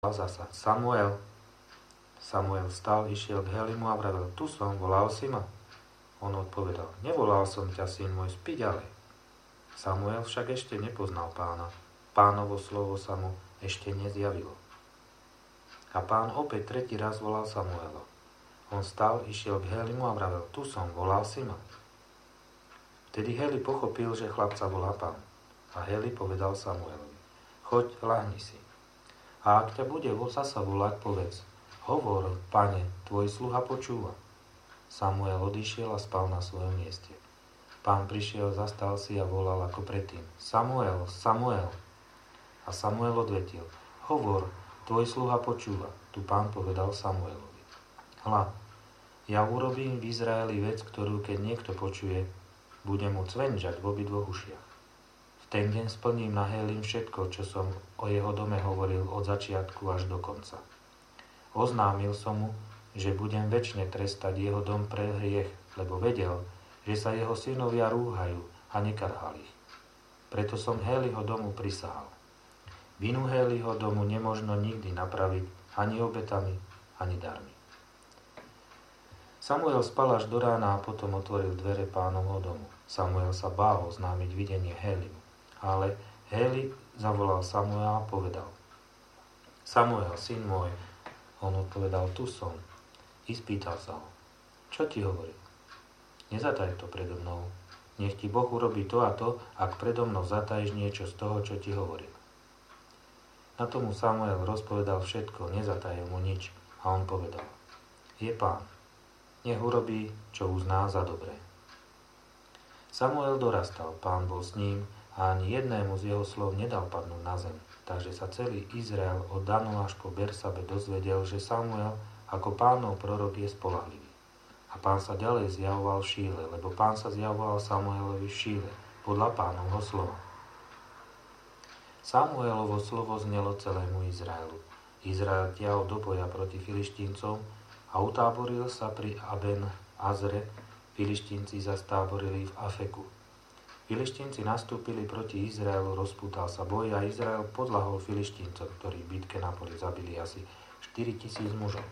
zasa: Samuel. Samuel vstal, išiel k Helimu a vravel: Tu som, volal si ma? On odpovedal: Nevolal som ťa, syn môj, spí ďalej. Samuel však ešte nepoznal Pána. Pánovo slovo sa mu ešte nezjavilo. A Pán opäť tretí raz volal Samuela. On vstal, išiel k Helimu a vravel: Tu som, volal si ma? Vtedy Heli pochopil, že chlapca volá Pán. A Heli povedal Samuelovi: Choď, ľahni si. A ak ťa bude zasa volať, povedz: Hovor, Pane, tvoj sluha počúva. Samuel odišiel a spal na svojom mieste. Pán prišiel, zastal si a volal ako predtým: Samuel, Samuel. A Samuel odvetil: Hovor, tvoj sluha počúva. Tu Pán povedal Samuelovi: Hľa, ja urobím v Izraeli vec, ktorú keď niekto počuje, bude mu cvenžať v obidvoch ušiach. V ten deň splním na Helim všetko, čo som o jeho dome hovoril od začiatku až do konca. Oznámil som mu, že budem večne trestať jeho dom pre hriech, lebo vedel, že sa jeho synovia rúhajú a nekarhal ich. Preto som Heliho domu prisahal. Vinu Heliho domu nemožno nikdy napraviť ani obetami, ani darmi. Samuel spal až do rána a potom otvoril dvere Pánovho domu. Samuel sa bál oznámiť videnie Helimu, ale Heli zavolal Samuela a povedal: Samuel, syn môj. On odpovedal: Tu som. I spýtal sa ho: Čo ti hovorí? Nezataj to predo mnou. Nech ti Boh urobí to a to, ak predo mnou zatajíš niečo z toho, čo ti hovorím. Na tomu Samuel rozpovedal všetko, nezatajil mu nič a on povedal: Je Pán. Nech urobí, čo uzná za dobré. Samuel dorastal, Pán bol s ním a ani jednému z jeho slov nedal padnúť na zem. Takže sa celý Izrael od Danu až po Bersabe dozvedel, že Samuel ako Pánov prorok je spoľahlivý. A Pán sa ďalej zjavoval v Šíle, lebo Pán sa zjavoval Samuelovi v Šíle, podľa Pánovho slova. Samuelovo slovo znelo celému Izraelu. Izrael ťahol do boja proti Filištíncom a utáboril sa pri Aben Azre, Filištínci zastáborili v Afeku. Filištínci nastúpili proti Izraelu, rozpútal sa boj a Izrael podľahol Filištíncom, ktorí v bitke na poli zabili asi 4000 mužov.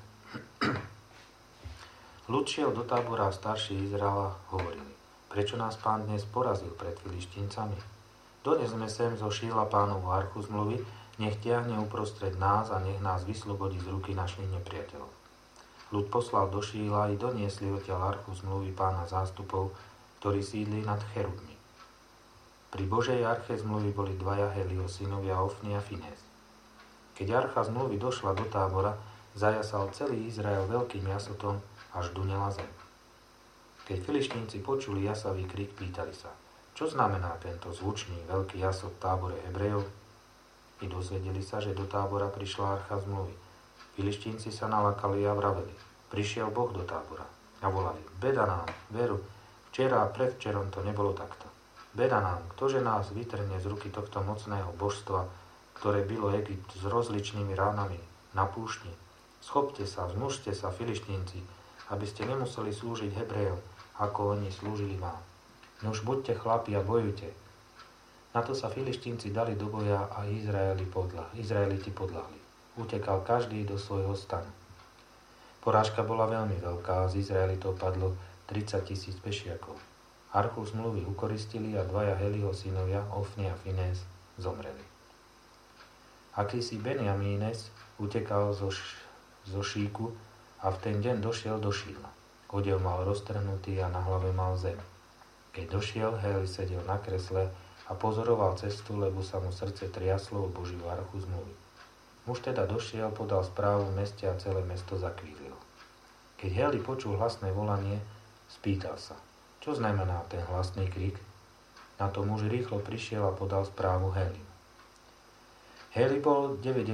Ľud šiel do tábora a starší Izraela hovorili: Prečo nás Pán dnes porazil pred Filištíncami? Donesme sem zo Šíla Pánovu archu zmluvy, nech tiahne uprostred nás a nech nás vyslobodí z ruky našich nepriateľov. Ľud poslal do Šíla i doniesli odtiaľ archu zmluvy Pána zástupov, ktorí sídli nad cherubmi. Pri Božej arche zmluvy boli dvaja Heliho synovia, Ofni a Finés. Keď archa zmluvy došla do tábora, zajasal celý Izrael veľkým jasotom, až dunela zem. Keď Filištínci počuli jasavý krik, pýtali sa: Čo znamená tento zvučný veľký jasot v tábore Hebrejov? I dozvedeli sa, že do tábora prišla archa zmluvy. Filištínci sa nalakali a vraveli: Prišiel Boh do tábora. A volali: Beda nám, veru, včera a predvčerom to nebolo takto. Beda nám, ktože nás vytrhne z ruky tohto mocného božstva, ktoré bylo Egypt s rozličnými ránami na púšti. Schopte sa, zmužte sa, Filištínci, aby ste nemuseli slúžiť Hebrejom, ako oni slúžili vám. Nuž buďte chlapi a bojujte. Na to sa Filištínci dali do boja a Izraeliti podľahli. Utekal každý do svojho stanu. Porážka bola veľmi veľká a z Izraelitov padlo 30 000 pešiakov. Archu zmluvy ukoristili a dvaja Heliho synovia, Ofni a Finés, zomreli. Akýsi Benjamínes utekal zo Šíku a v ten deň došiel do Šíla. Odev mal roztrhnutý a na hlave mal zem. Keď došiel, Heli sedel na kresle a pozoroval cestu, lebo sa mu srdce triaslo o Božiu archu zmluvy. Muž teda došiel, podal správu v meste a celé mesto zakvílilo. Keď Heli počul hlasné volanie, spýtal sa: Čo znamená ten hlasný krik? Na to muž rýchlo prišiel a podal správu Heli. Heli bol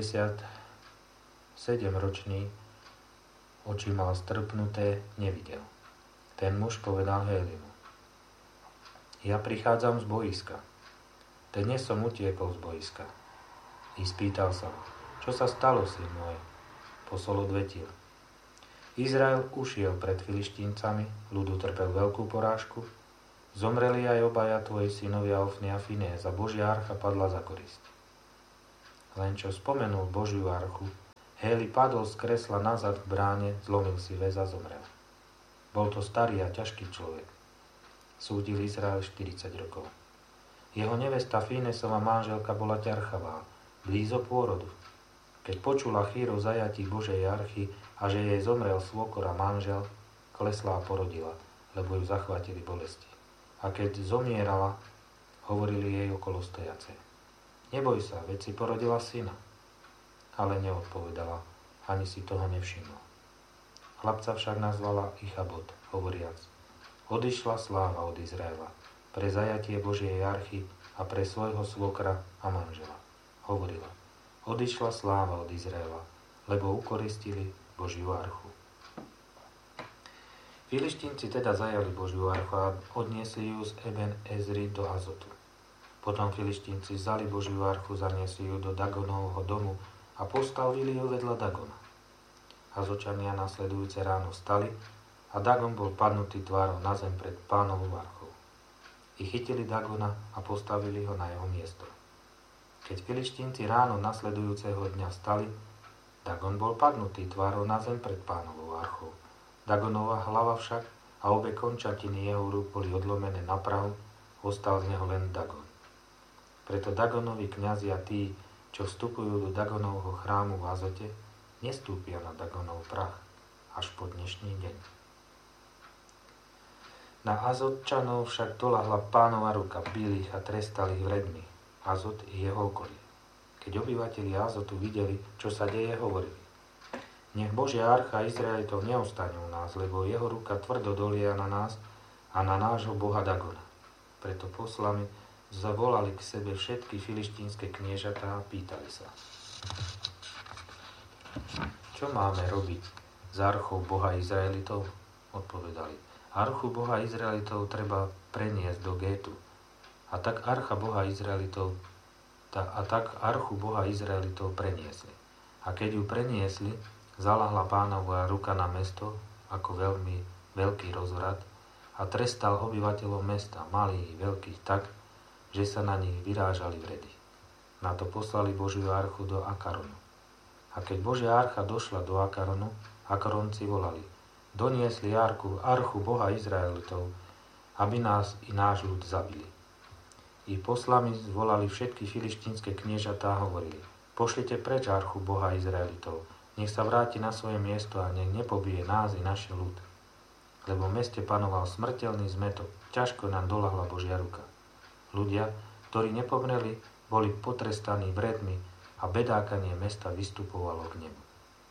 97-ročný, oči mal strpnuté, nevidel. Ten muž povedal Helimu: Ja prichádzam z boiska. Dnes som utiekol z boiska. I spýtal sa ho: Čo sa stalo, syn môj? Posol odvetil: Izrael ušiel pred Filištíncami, ľud utrpel veľkú porážku, zomreli aj obaja tvoji synovia Ofni a Finés a Božia archa padla za korisť. Len čo spomenul Božiu archu, Héli padol z kresla nazad k bráne, zlomil si väz a zomrel. Bol to starý a ťažký človek. Súdil Izrael 40 rokov. Jeho nevesta Fínesova manželka bola ťarchavá, blízo pôrodu. Keď počula Chýr o zajatí Božej archy a že jej zomrel svokor a manžel, klesla a porodila, lebo ju zachvátili bolesti. A keď zomierala, hovorili jej okolo stojace: Neboj sa, veď si porodila syna. Ale neodpovedala, ani si toho nevšimla. Chlapca však nazvala Ichabod, hovoriac: Odišla sláva od Izraela pre zajatie Božej archy a pre svojho svokra a manžela. Hovorila: Odišla sláva od Izraela, lebo ukoristili Božiu archu. Filištínci teda zajali Božiu archu a odniesli ju z Eben Ezri do Azotu. Potom Filištínci vzali Božiu archu, zaniesli ju do Dagonovho domu a postavili ju vedľa Dagona. Azočania nasledujúce ráno vstali a Dagon bol padnutý tvárou na zem pred Pánovou archou. I chytili Dagona a postavili ho na jeho miesto. Keď Filištínci ráno nasledujúceho dňa vstali, Dagon bol padnutý tvárou na zem pred Pánovou archou. Dagonova hlava však a obe končatiny jeho rúk boli odlomené na prahu, ostal z neho len Dagon. Preto Dagonovi kňazi a tí, čo vstupujú do Dagonovho chrámu v Azote, nestúpia na Dagonov prach až po dnešný deň. Na Azotčanov však doľahla Pánova ruka, bili ich a trestali ich vredmi, Azot i jeho okolie. Keď obyvatelia Azotu videli, čo sa deje, hovorili: Nech Božia archa Izraelitov neostane u nás, lebo jeho ruka tvrdo dolia na nás a na nášho boha Dagona. Preto poslami zavolali k sebe všetky filištínske kniežatá a pýtali sa: Čo máme robiť s archou Boha Izraelitov? Odpovedali: Archu Boha Izraelitov treba preniesť do Gétu. A tak archu Boha Izraelitov preniesli. A keď ju preniesli, zalahla Pánova ruka na mesto ako veľmi veľký rozvrat a trestal obyvateľov mesta, malých, veľkých, tak, že sa na nich vyrážali vredy. Na to poslali Božiu archu do Akaronu. A keď Božia archa došla do Akaronu, Akaronci volali: Doniesli archu Boha Izraelitov, aby nás i náš ľud zabili. I poslami zvolali všetky filištínske kniežatá a hovorili: Pošlite preč archu Boha Izraelitov, nech sa vráti na svoje miesto a nech nepobije nás i naše ľud. Lebo v meste panoval smrteľný zmätok, ťažko nám doľahla Božia ruka. Ľudia, ktorí nepomreli, boli potrestaní vredmi a bedákanie mesta vystupovalo k nebu.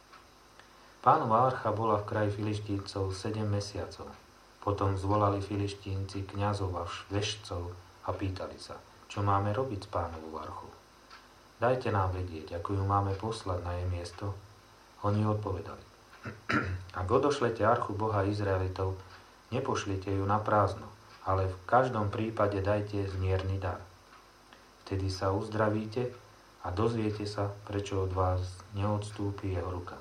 Pánova archa bola v kraji Filištíncov 7 mesiacov. Potom zvolali Filištínci kňazov a vešcov a pýtali sa: Čo máme robiť s Pánovou archou? Dajte nám vedieť, ako ju máme poslať na jej miesto. Oni odpovedali: Ak odošlete archu Boha Izraelitov, nepošlite ju na prázdno, ale v každom prípade dajte zmierny dar. Vtedy sa uzdravíte a dozviete sa, prečo od vás neodstúpi jeho ruka.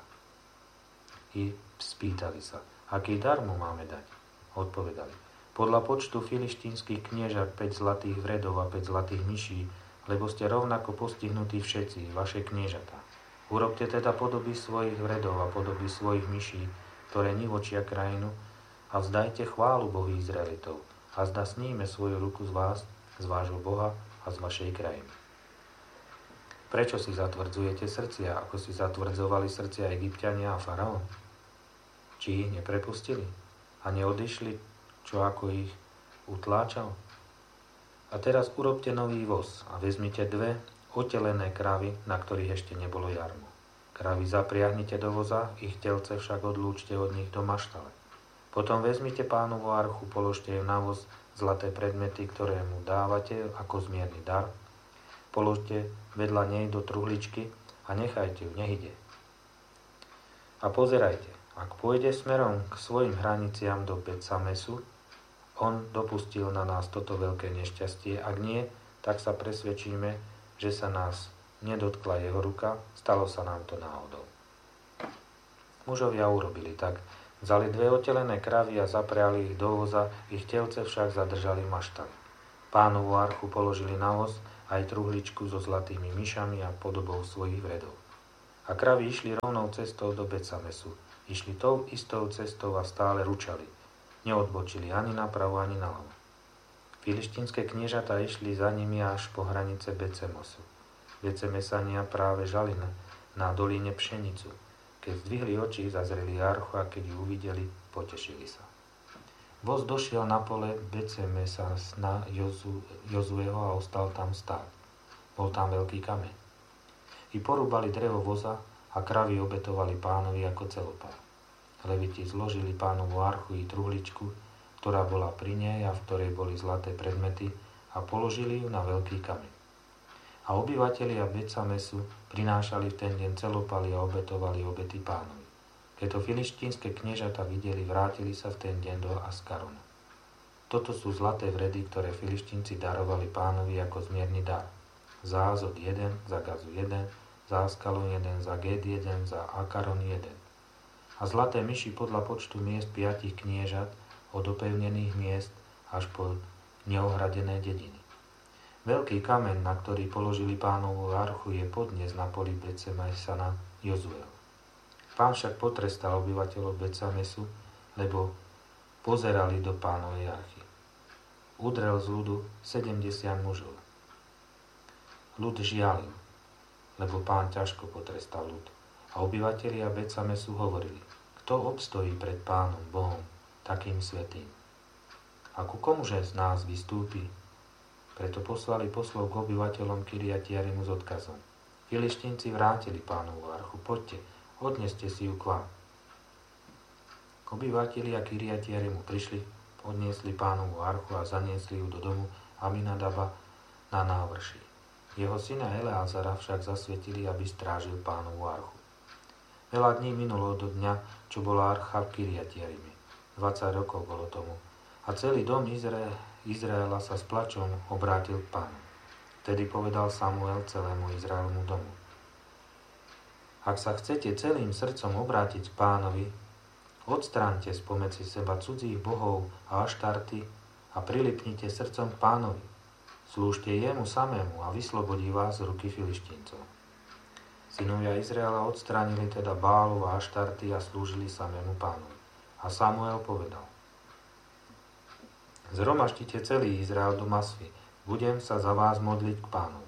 I spýtali sa: Aký dar mu máme dať? Odpovedali: Podľa počtu filištínskych kniežat 5 zlatých vredov a 5 zlatých myší, lebo ste rovnako postihnutí všetci, vaše kniežatá. Urobte teda podoby svojich vredov a podoby svojich myší, ktoré nivočia krajinu, a vzdajte chválu Bohu Izraelitov, a zda sníme svoju ruku z vás, z vášho Boha a z vašej krajiny. Prečo si zatvrdzujete srdcia, ako si zatvrdzovali srdcia Egypťania a faraón? Či ich neprepustili a neodišli, čo ako ich utláčal? A teraz urobte nový voz a vezmite 2 otelené kravy, na ktorých ešte nebolo jarmo. Kravy zapriahnite do voza, ich telce však odlúčte od nich do maštale. Potom vezmite Pánovu archu, položte ju na voz, zlaté predmety, ktoré mu dávate ako zmierny dar. Položte vedľa nej do truhličky a nechajte ju, nech ide. A pozerajte, ak pôjde smerom k svojim hraniciam do Bet-Samesu, on dopustil na nás toto veľké nešťastie. Ak nie, tak sa presvedčíme, že sa nás nedotkla jeho ruka, stalo sa nám to náhodou. Mužovia urobili tak. Vzali 2 otelené kravy a zapriali ich do voza, ich telce však zadržali v maštali. Pánovu archu položili na voz, aj truhličku so zlatými myšami a podobou svojich vredov. A kravy išli rovnou cestou do Betsamesu. Išli tou istou cestou a stále ručali. Neodbočili ani napravo, ani naľavo. Filištínske kniežatá išli za nimi až po hranice Betsemosu. Betsemesania práve žali na dolíne pšenicu. Keď zdvihli oči, zazreli archu a keď ju uvideli, potešili sa. Voz došiel na pole Betsemesa na Jozueho a ostal tam stáť. Bol tam veľký kameň. I porúbali drevo voza a kravy obetovali pánovi ako celopár. Leviti zložili pánovu archu i truhličku, ktorá bola pri nej a v ktorej boli zlaté predmety, a položili ju na veľký kameň. A obyvatelia Betsamesu prinášali v ten deň celopaly a obetovali obety pánovi. Keď to filištínske kniežata videli, vrátili sa v ten deň do Askaronu. Toto sú zlaté vredy, ktoré Filištínci darovali pánovi ako zmierny dar. Za Azod 1, za Gazu 1, za Askalon 1, za Ged 1, za Akaron 1. A zlaté myši podľa počtu miest 5 kniežat od opevnených miest až po neohradené dediny. Veľký kameň, na ktorý položili pánovú archu, je podnes na poli Betsemesa na Jozuel. Pán však potrestal obyvateľov Betsamesu, lebo pozerali do pánovej archy. Udrel z ľudu 70 mužov. Ľud žialil, lebo pán ťažko potrestal ľud. A obyvatelia Betsamesu hovorili: kto obstojí pred pánom Bohom takým svätým? A ku komuže z nás vystúpi? Preto poslali poslov k obyvateľom Kiriat Jarimu s odkazom: Filištínci vrátili pánovú archu, poďte, odneste si ju k vám. Obyvatelia Kiriat Jarimu prišli, odniesli pánovú archu a zaniesli ju do domu Aminadaba na návrší. Jeho syna Eleazara však zasvetili, aby strážil pánovú archu. Veľa dní minulo do dňa, čo bola archa v Kiriat Jarime. 20 rokov bolo tomu. A celý dom Izraela sa s plačom obrátil k pánu. Vtedy povedal Samuel celému Izraelmu domu: ak sa chcete celým srdcom obrátiť k pánovi, odstráňte spomedzi seba cudzích bohov a aštarty a prilipnite srdcom k pánovi. Slúžte jemu samému a vyslobodí vás z ruky Filištíncov. Synovia Izraela odstránili teda Bálov a aštarty a slúžili samému pánovi. A Samuel povedal: zhromaždite celý Izrael do Masvy, budem sa za vás modliť k pánovi.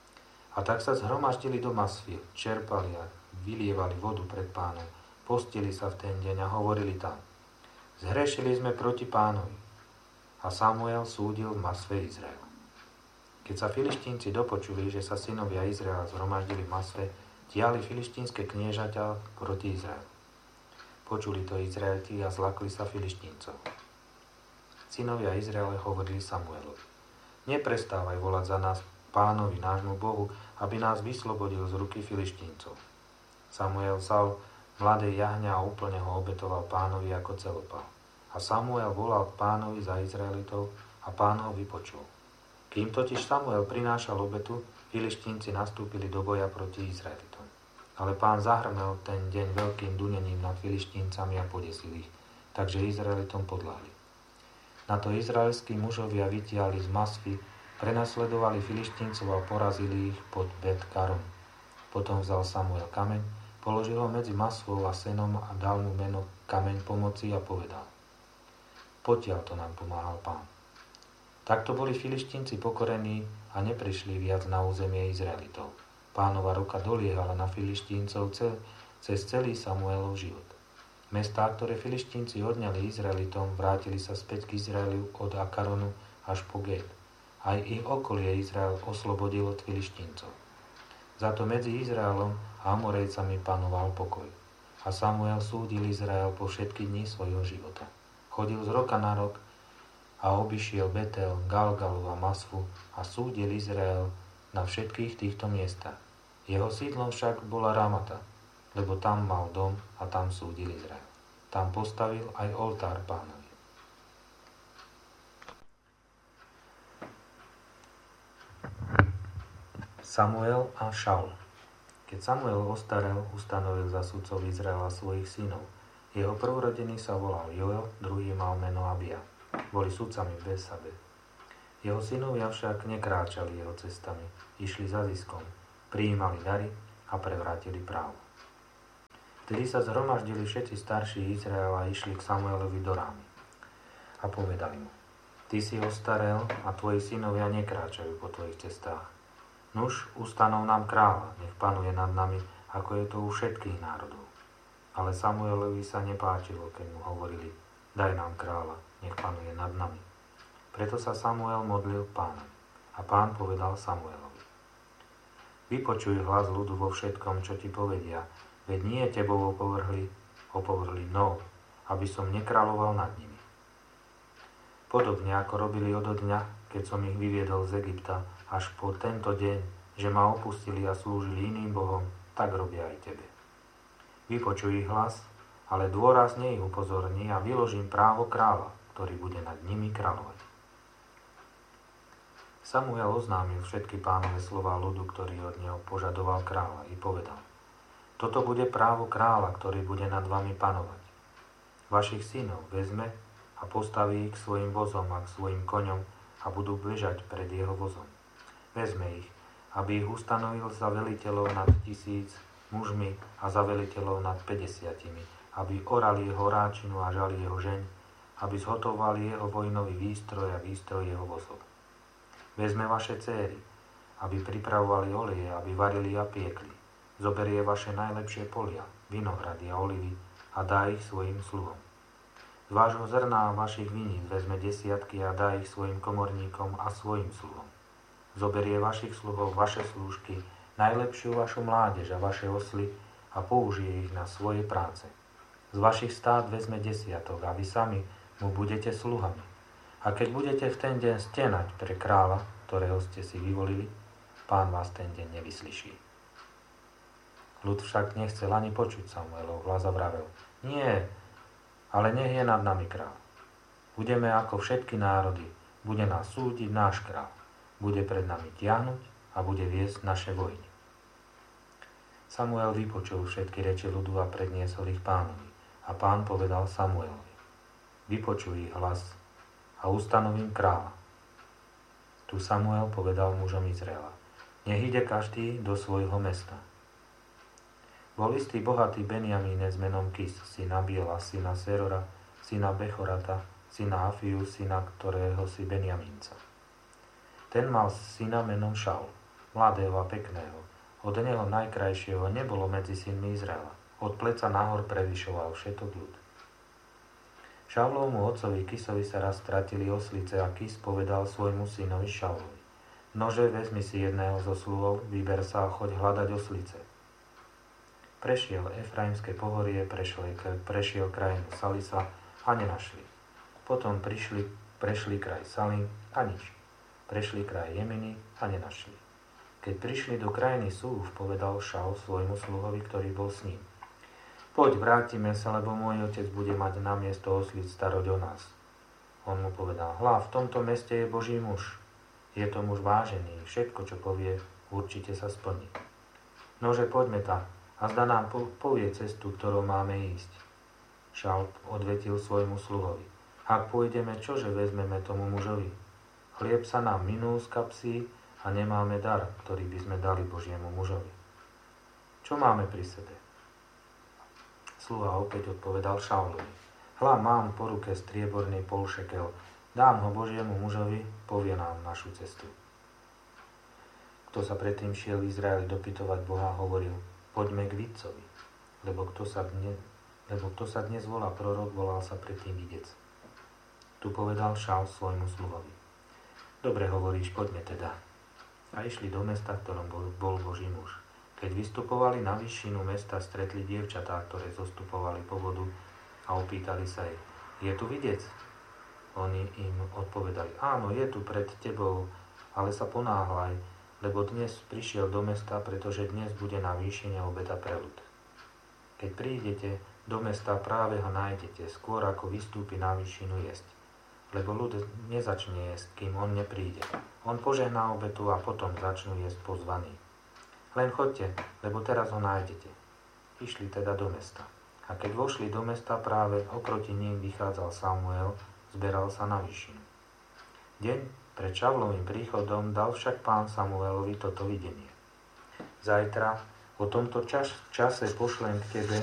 A tak sa zhromaždili do Masvy, čerpali a vylievali vodu pred pánom, postili sa v ten deň a hovorili tam: zhrešili sme proti pánovi. A Samuel súdil v Masve Izrael. Keď sa Filištínci dopočuli, že sa synovia Izraela zhromaždili v Masve, tiahli filištínske kniežaťa proti Izraelu. Počuli to Izraeliti a zlakli sa Filištíncov. Synovia Izraele hovorili Samuelovi: neprestávaj volať za nás pánovi, nášmu Bohu, aby nás vyslobodil z ruky Filištíncov. Samuel vzal mladé jahňa a úplne ho obetoval pánovi ako celopál. A Samuel volal k pánovi za Izraelitov a pán ho vypočul. Kým totiž Samuel prinášal obetu, Filištínci nastúpili do boja proti Izraelitom. Ale pán zahrmel ten deň veľkým dunením nad Filištíncami a podesil ich, takže Izraelitom podľahli. Na to izraelskí mužovia vytiahli z Masvy, prenasledovali Filištíncov a porazili ich pod Bet-Karom. Potom vzal Samuel kameň, položil ho medzi Masvou a Senom a dal mu meno Kameň pomoci a povedal: potiaľ to nám pomáhal pán. Takto boli Filištínci pokorení a neprišli viac na územie Izraelitov. Pánova ruka doliehala na Filištíncov cez celý Samuelov život. Mestá, ktoré Filištínci odňali Izraelitom, vrátili sa späť k Izraelu od Akaronu až po Ged. Aj ich okolie Izrael oslobodil od Filištíncov. Za to medzi Izraelom a Amorejcami panoval pokoj. A Samuel súdil Izrael po všetky dni svojho života. Chodil z roka na rok a obišiel Betel, Galgalu a Masvu a súdil Izrael na všetkých týchto miestach. Jeho sídlom však bola Ramata, lebo tam mal dom a tam súdil Izrael. Tam postavil aj oltár pánovi. Samuel a Šaul. Keď Samuel ostarel, ustanovil za sudcov Izraela svojich synov. Jeho prvorodený sa volal Joel, druhý mal meno Abia. Boli sudcami v Besabe. Jeho synovia však nekráčali jeho cestami, išli za ziskom, prijímali dary a prevrátili právo. Vtedy sa zhromaždili všetci starší Izraela a išli k Samuelovi do Rámy. A povedali mu: Ty si ostarel a tvoji synovia nekráčajú po tvojich cestách. Nuž, ustanov nám kráľa, nech panuje nad nami, ako je to u všetkých národov. Ale Samuelovi sa nepáčilo, keď mu hovorili: Daj nám kráľa, nech panuje nad nami. Preto sa Samuel modlil k Pánu. A Pán povedal Samuelovi: Vypočuj hlas ľudu vo všetkom, čo ti povedia, veď nie tebou opovrhli mnou, aby som nekráľoval nad nimi. Podobne ako robili odo dňa, keď som ich vyviedol z Egypta, až po tento deň, že ma opustili a slúžili iným bohom, tak robia aj tebe. Vypočuj ich hlas, ale dôrazne ich upozorní a vyložím právo kráľa, ktorý bude nad nimi kráľovať. Samuel oznámil všetky Pánove slová ľudu, ktorý od neho požadoval kráľa, i povedal: Toto bude právo kráľa, ktorý bude nad vami panovať. Vašich synov vezme a postaví ich k svojim vozom a k svojim koňom a budú bežať pred jeho vozom. Vezme ich, aby ich ustanovil za veliteľov nad 1000 mužmi a za veliteľov nad 50, aby orali jeho ráčinu a žali jeho žeň, aby zhotovali jeho vojnový výstroj a výstroj jeho vozov. Vezme vaše céry, aby pripravovali oleje, aby varili a piekli. Zoberie vaše najlepšie polia, vinohrady a olivy a dá ich svojim sluhom. Z vášho zrna a vašich viníc vezme desiatky a dá ich svojim komorníkom a svojim sluhom. Zoberie vašich sluhov, vaše slúžky, najlepšiu vašu mládež a vaše osly a použije ich na svoje práce. Z vašich stád vezme desiatok a vy sami mu budete sluhami. A keď budete v ten deň stenať pre kráľa, ktorého ste si vyvolili, Pán vás ten deň nevyslyší. Ľud však nechcel ani počuť Samuelov hlas a vravel: Nie, ale nech je nad nami kráľ. Budeme ako všetky národy, bude nás súdiť náš kráľ. Bude pred nami tiahnuť a bude viesť naše vojny. Samuel vypočul všetky reči ľudu a predniesol ich Pánovi. A Pán povedal Samuelovi: Vypočuj ich hlas a ustanovím kráľa. Tu Samuel povedal mužom Izraela: Nech ide každý do svojho mesta. Bol istý bohatý Benjamínec menom Kis, syna Biela, syna Serora, syna Bechorata, syna Afiu, syna ktorého si Benjamínca. Ten mal syna menom Šaul, mladého a pekného. Od neho najkrajšieho nebolo medzi synmi Izraela. Od pleca nahor prevyšoval všetok ľud. Šaulovmu otcovi Kisovi sa raz stratili oslice a Kis povedal svojmu synovi Šaulovi: Nože, vezmi si jedného zo sluhov, vyber sa a choď hľadať oslice. Prešiel Efraimské pohorie, prešiel krajinu Salisa a nenašli. Potom prešli kraj Salim a nič. Prešli kraj Jeminy a nenašli. Keď prišli do krajiny Súf, povedal Šaul svojmu sluhovi, ktorý bol s ním: Poď, vrátime sa, lebo môj otec bude mať na miesto oslic staroť o nás. On mu povedal: Hľa, v tomto meste je Boží muž. Je to muž vážený, všetko, čo povie, určite sa splní. Nože, poďme tam, a zda nám povie cestu, ktorou máme ísť. Šaul odvetil svojmu sluhovi: Ak pôjdeme, čože vezmeme tomu mužovi? Chlieb sa nám minul z kapsy a nemáme dar, ktorý by sme dali Božiemu mužovi. Čo máme pri sebe? Sluha opäť odpovedal Šaulovi: Hľa, mám po ruke strieborný polšekel, dám ho Božiemu mužovi, povie nám našu cestu. Kto sa predtým šiel v Izraeli dopytovať Boha, hovoril: Poďme k vidcovi, lebo kto sa dnes volá prorok, volal sa predtým videc. Tu povedal Šaul svojmu sluhovi: Dobre hovoríš, poďme teda. A išli do mesta, v ktorom bol Boží muž. Keď vystupovali na výšinu mesta, stretli dievčatá, ktoré zostupovali po vodu a opýtali sa jej: Je tu videc? Oni im odpovedali: Áno, je tu pred tebou, ale sa ponáhľaj, lebo dnes prišiel do mesta, pretože dnes bude na výšine obeda pre ľud. Keď prídete do mesta, práve ho nájdete, skôr ako vystúpi na výšinu jesť. Lebo ľud nezačne jesť, kým on nepríde. On požehná obetu a potom začnú jesť pozvaní. Len choďte, lebo teraz ho nájdete. Išli teda do mesta. A keď vošli do mesta, práve oproti ním vychádzal Samuel, zberal sa na výšinu. Deň pred Šaulovým príchodom dal však Pán Samuelovi toto videnie: Zajtra o Po tomto čase pošlem k tebe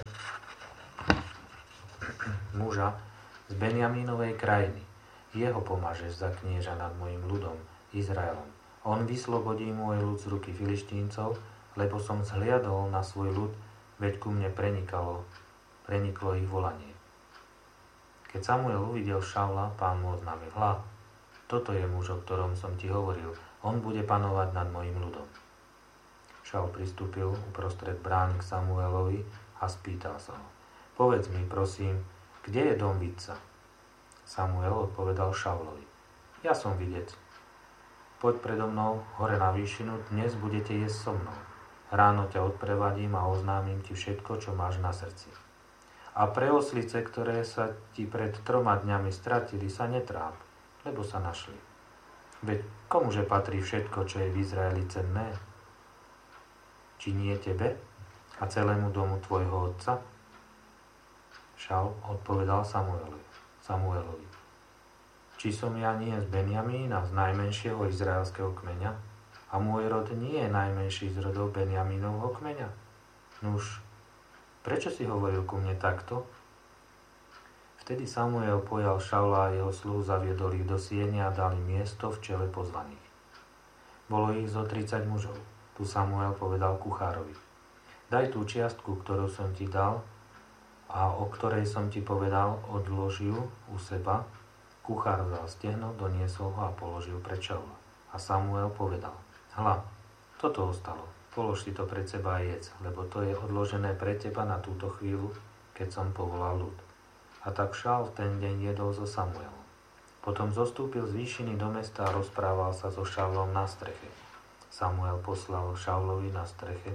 muža z Benjamínovej krajiny. Jeho pomážeš za knieža nad mojim ľudom, Izraelom. On vyslobodí môj ľud z ruky Filištíncov, lebo som zhliadol na svoj ľud, veď ku mne preniklo ich volanie. Keď Samuel uvidel Šaula, Pán mu oznámil: Hľa, toto je muž, o ktorom som ti hovoril, on bude panovať nad mojim ľudom. Šaul pristúpil uprostred brány k Samuelovi a spýtal sa ho: Povedz mi, prosím, kde je dom vidca? Samuel odpovedal Šaulovi: Ja som videc. Poď predo mnou hore na výšinu, dnes budete jesť so mnou. Ráno ťa odprevadím a oznámim ti všetko, čo máš na srdci. A pre oslice, ktoré sa ti pred 3 dňami stratili, sa netráp, lebo sa našli. Veď komuže patrí všetko, čo je v Izraeli cenné? Či nie tebe a celému domu tvojho otca? Šaul odpovedal Samuelovi: Či som ja nie z Benjamína, z najmenšieho izraelského kmeňa? A môj rod nie je najmenší z rodov Benjamínovho kmeňa? Nuž, prečo si hovoril ku mne takto? Vtedy Samuel pojal Šaula a jeho sluhu, zaviedol ich do siene a dali miesto v čele pozvaných. Bolo ich zo 30 mužov. Tu Samuel povedal kuchárovi: Daj tú čiastku, ktorú som ti dal a o ktorej som ti povedal, odlož ju u seba. Kuchár vzal stehno, doniesol ho a položil pred Šaula. A Samuel povedal: Hľa, toto ostalo, polož si to pred seba a jedz, lebo to je odložené pre teba na túto chvíľu, keď som povolal ľud. A tak Šaul v ten deň jedol so Samuelom. Potom zostúpil z výšiny do mesta a rozprával sa so Šaulom na streche. Samuel poslal Šaulovi na streche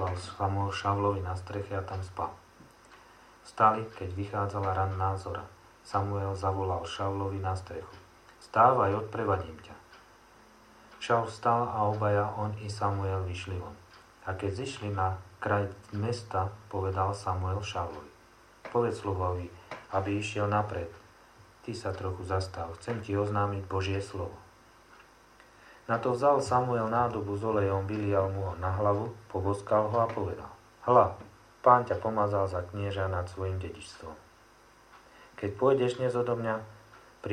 a tam spal. Vstali, keď vychádzala ranná zora. Samuel zavolal Šaulovi na strechu: Vstávaj, odprevadím ťa. Šaul vstal a obaja, on i Samuel, vyšli von. A keď zišli na kraj mesta, povedal Samuel Šaulovi: Povedz sluhovi, aby išiel napred. Ty sa trochu zastav, chcem ti oznámiť Božie slovo. Na to vzal Samuel nádobu s olejom, vylial mu ho na hlavu, poboskal ho a povedal: Hľa, Pán ťa pomazal za knieža nad svojim dedičstvom. Keď pôjdeš dnes odo mňa, pri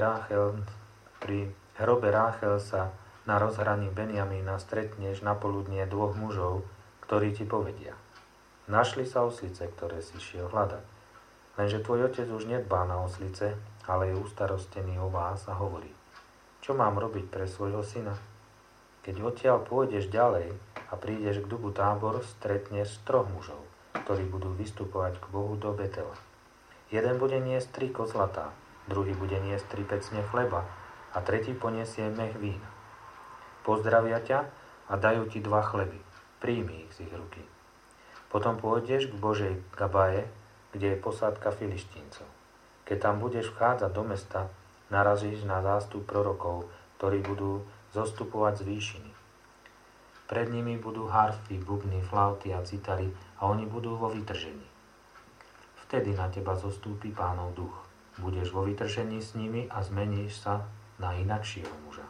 hrobe Ráchel sa na rozhraní Benjamína stretneš na poludnie 2 mužov, ktorí ti povedia: Našli sa oslice, ktoré si šiel hľadať. Lenže tvoj otec už nedbá na oslice, ale je ustarostený o vás a hovorí: Čo mám robiť pre svojho syna? Keď odtiaľ pôjdeš ďalej a prídeš k dubu Tábor, stretneš 3 mužov, ktorí budú vystupovať k Bohu do Betela. Jeden bude niesť 3 kozlatá, druhý bude niesť 3 pecne chleba a tretí poniesie mech vína. Pozdravia ťa a dajú ti 2 chleby. Príjmi ich z ich ruky. Potom pôjdeš k Božej Gabaje, kde je posádka Filištíncov. Keď tam budeš vchádzať do mesta, narazíš na zástup prorokov, ktorí budú zostupovať z výšiny. Pred nimi budú harfy, bubny, flauty a citary a oni budú vo vytržení. Vtedy na teba zostúpi Pánov duch. Budeš vo vytržení s nimi a zmeníš sa na inakšieho muža.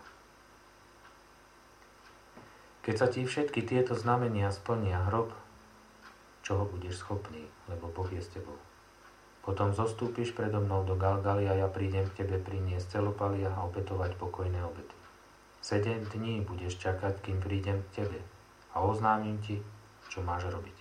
Keď sa ti všetky tieto znamenia splnia, hrob, čoho budeš schopný, lebo Boh je s tebou. Potom zostúpiš predo mnou do Galgaly a ja prídem k tebe priniesť celopalia a obetovať pokojné obety. 7 dní budeš čakať, kým prídem k tebe a oznámim ti, čo máš robiť.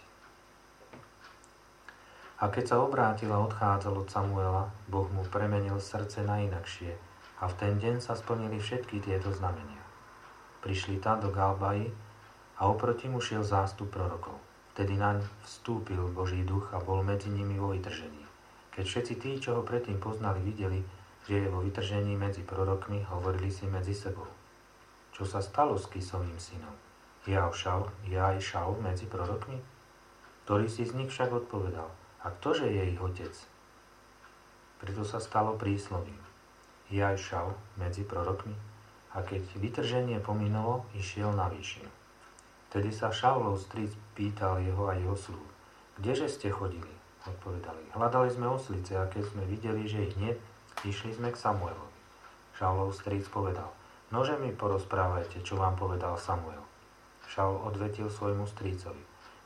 A keď sa obrátil a odchádzal od Samuela, Boh mu premenil srdce na inakšie a v ten deň sa splnili všetky tieto znamenia. Prišli tam do Galbaji a oproti mu šiel zástup prorokov. Vtedy naň vstúpil Boží duch a bol medzi nimi vo vytržení. Keď všetci tí, čo ho predtým poznali, videli, že je vo vytržení medzi prorokmi, hovorili si medzi sebou: Čo sa stalo s Kisovým synom? Je aj Šaul medzi prorokmi? Ktorý si z nich však odpovedal: A ktože je ich otec? Preto sa stalo príslovím: Je aj Šaul medzi prorokmi? A keď vytrženie pominulo, išiel na výšinu. Vtedy sa Šaulov stric pýtal jeho a jeho sluh: Kdeže ste chodili? Odpovedali: Hľadali sme oslice a keď sme videli, že ich nie, išli sme k Samuelovi. Šaulov stric povedal: Nože mi porozprávajte, čo vám povedal Samuel. Šaul odvetil svojmu stricovi: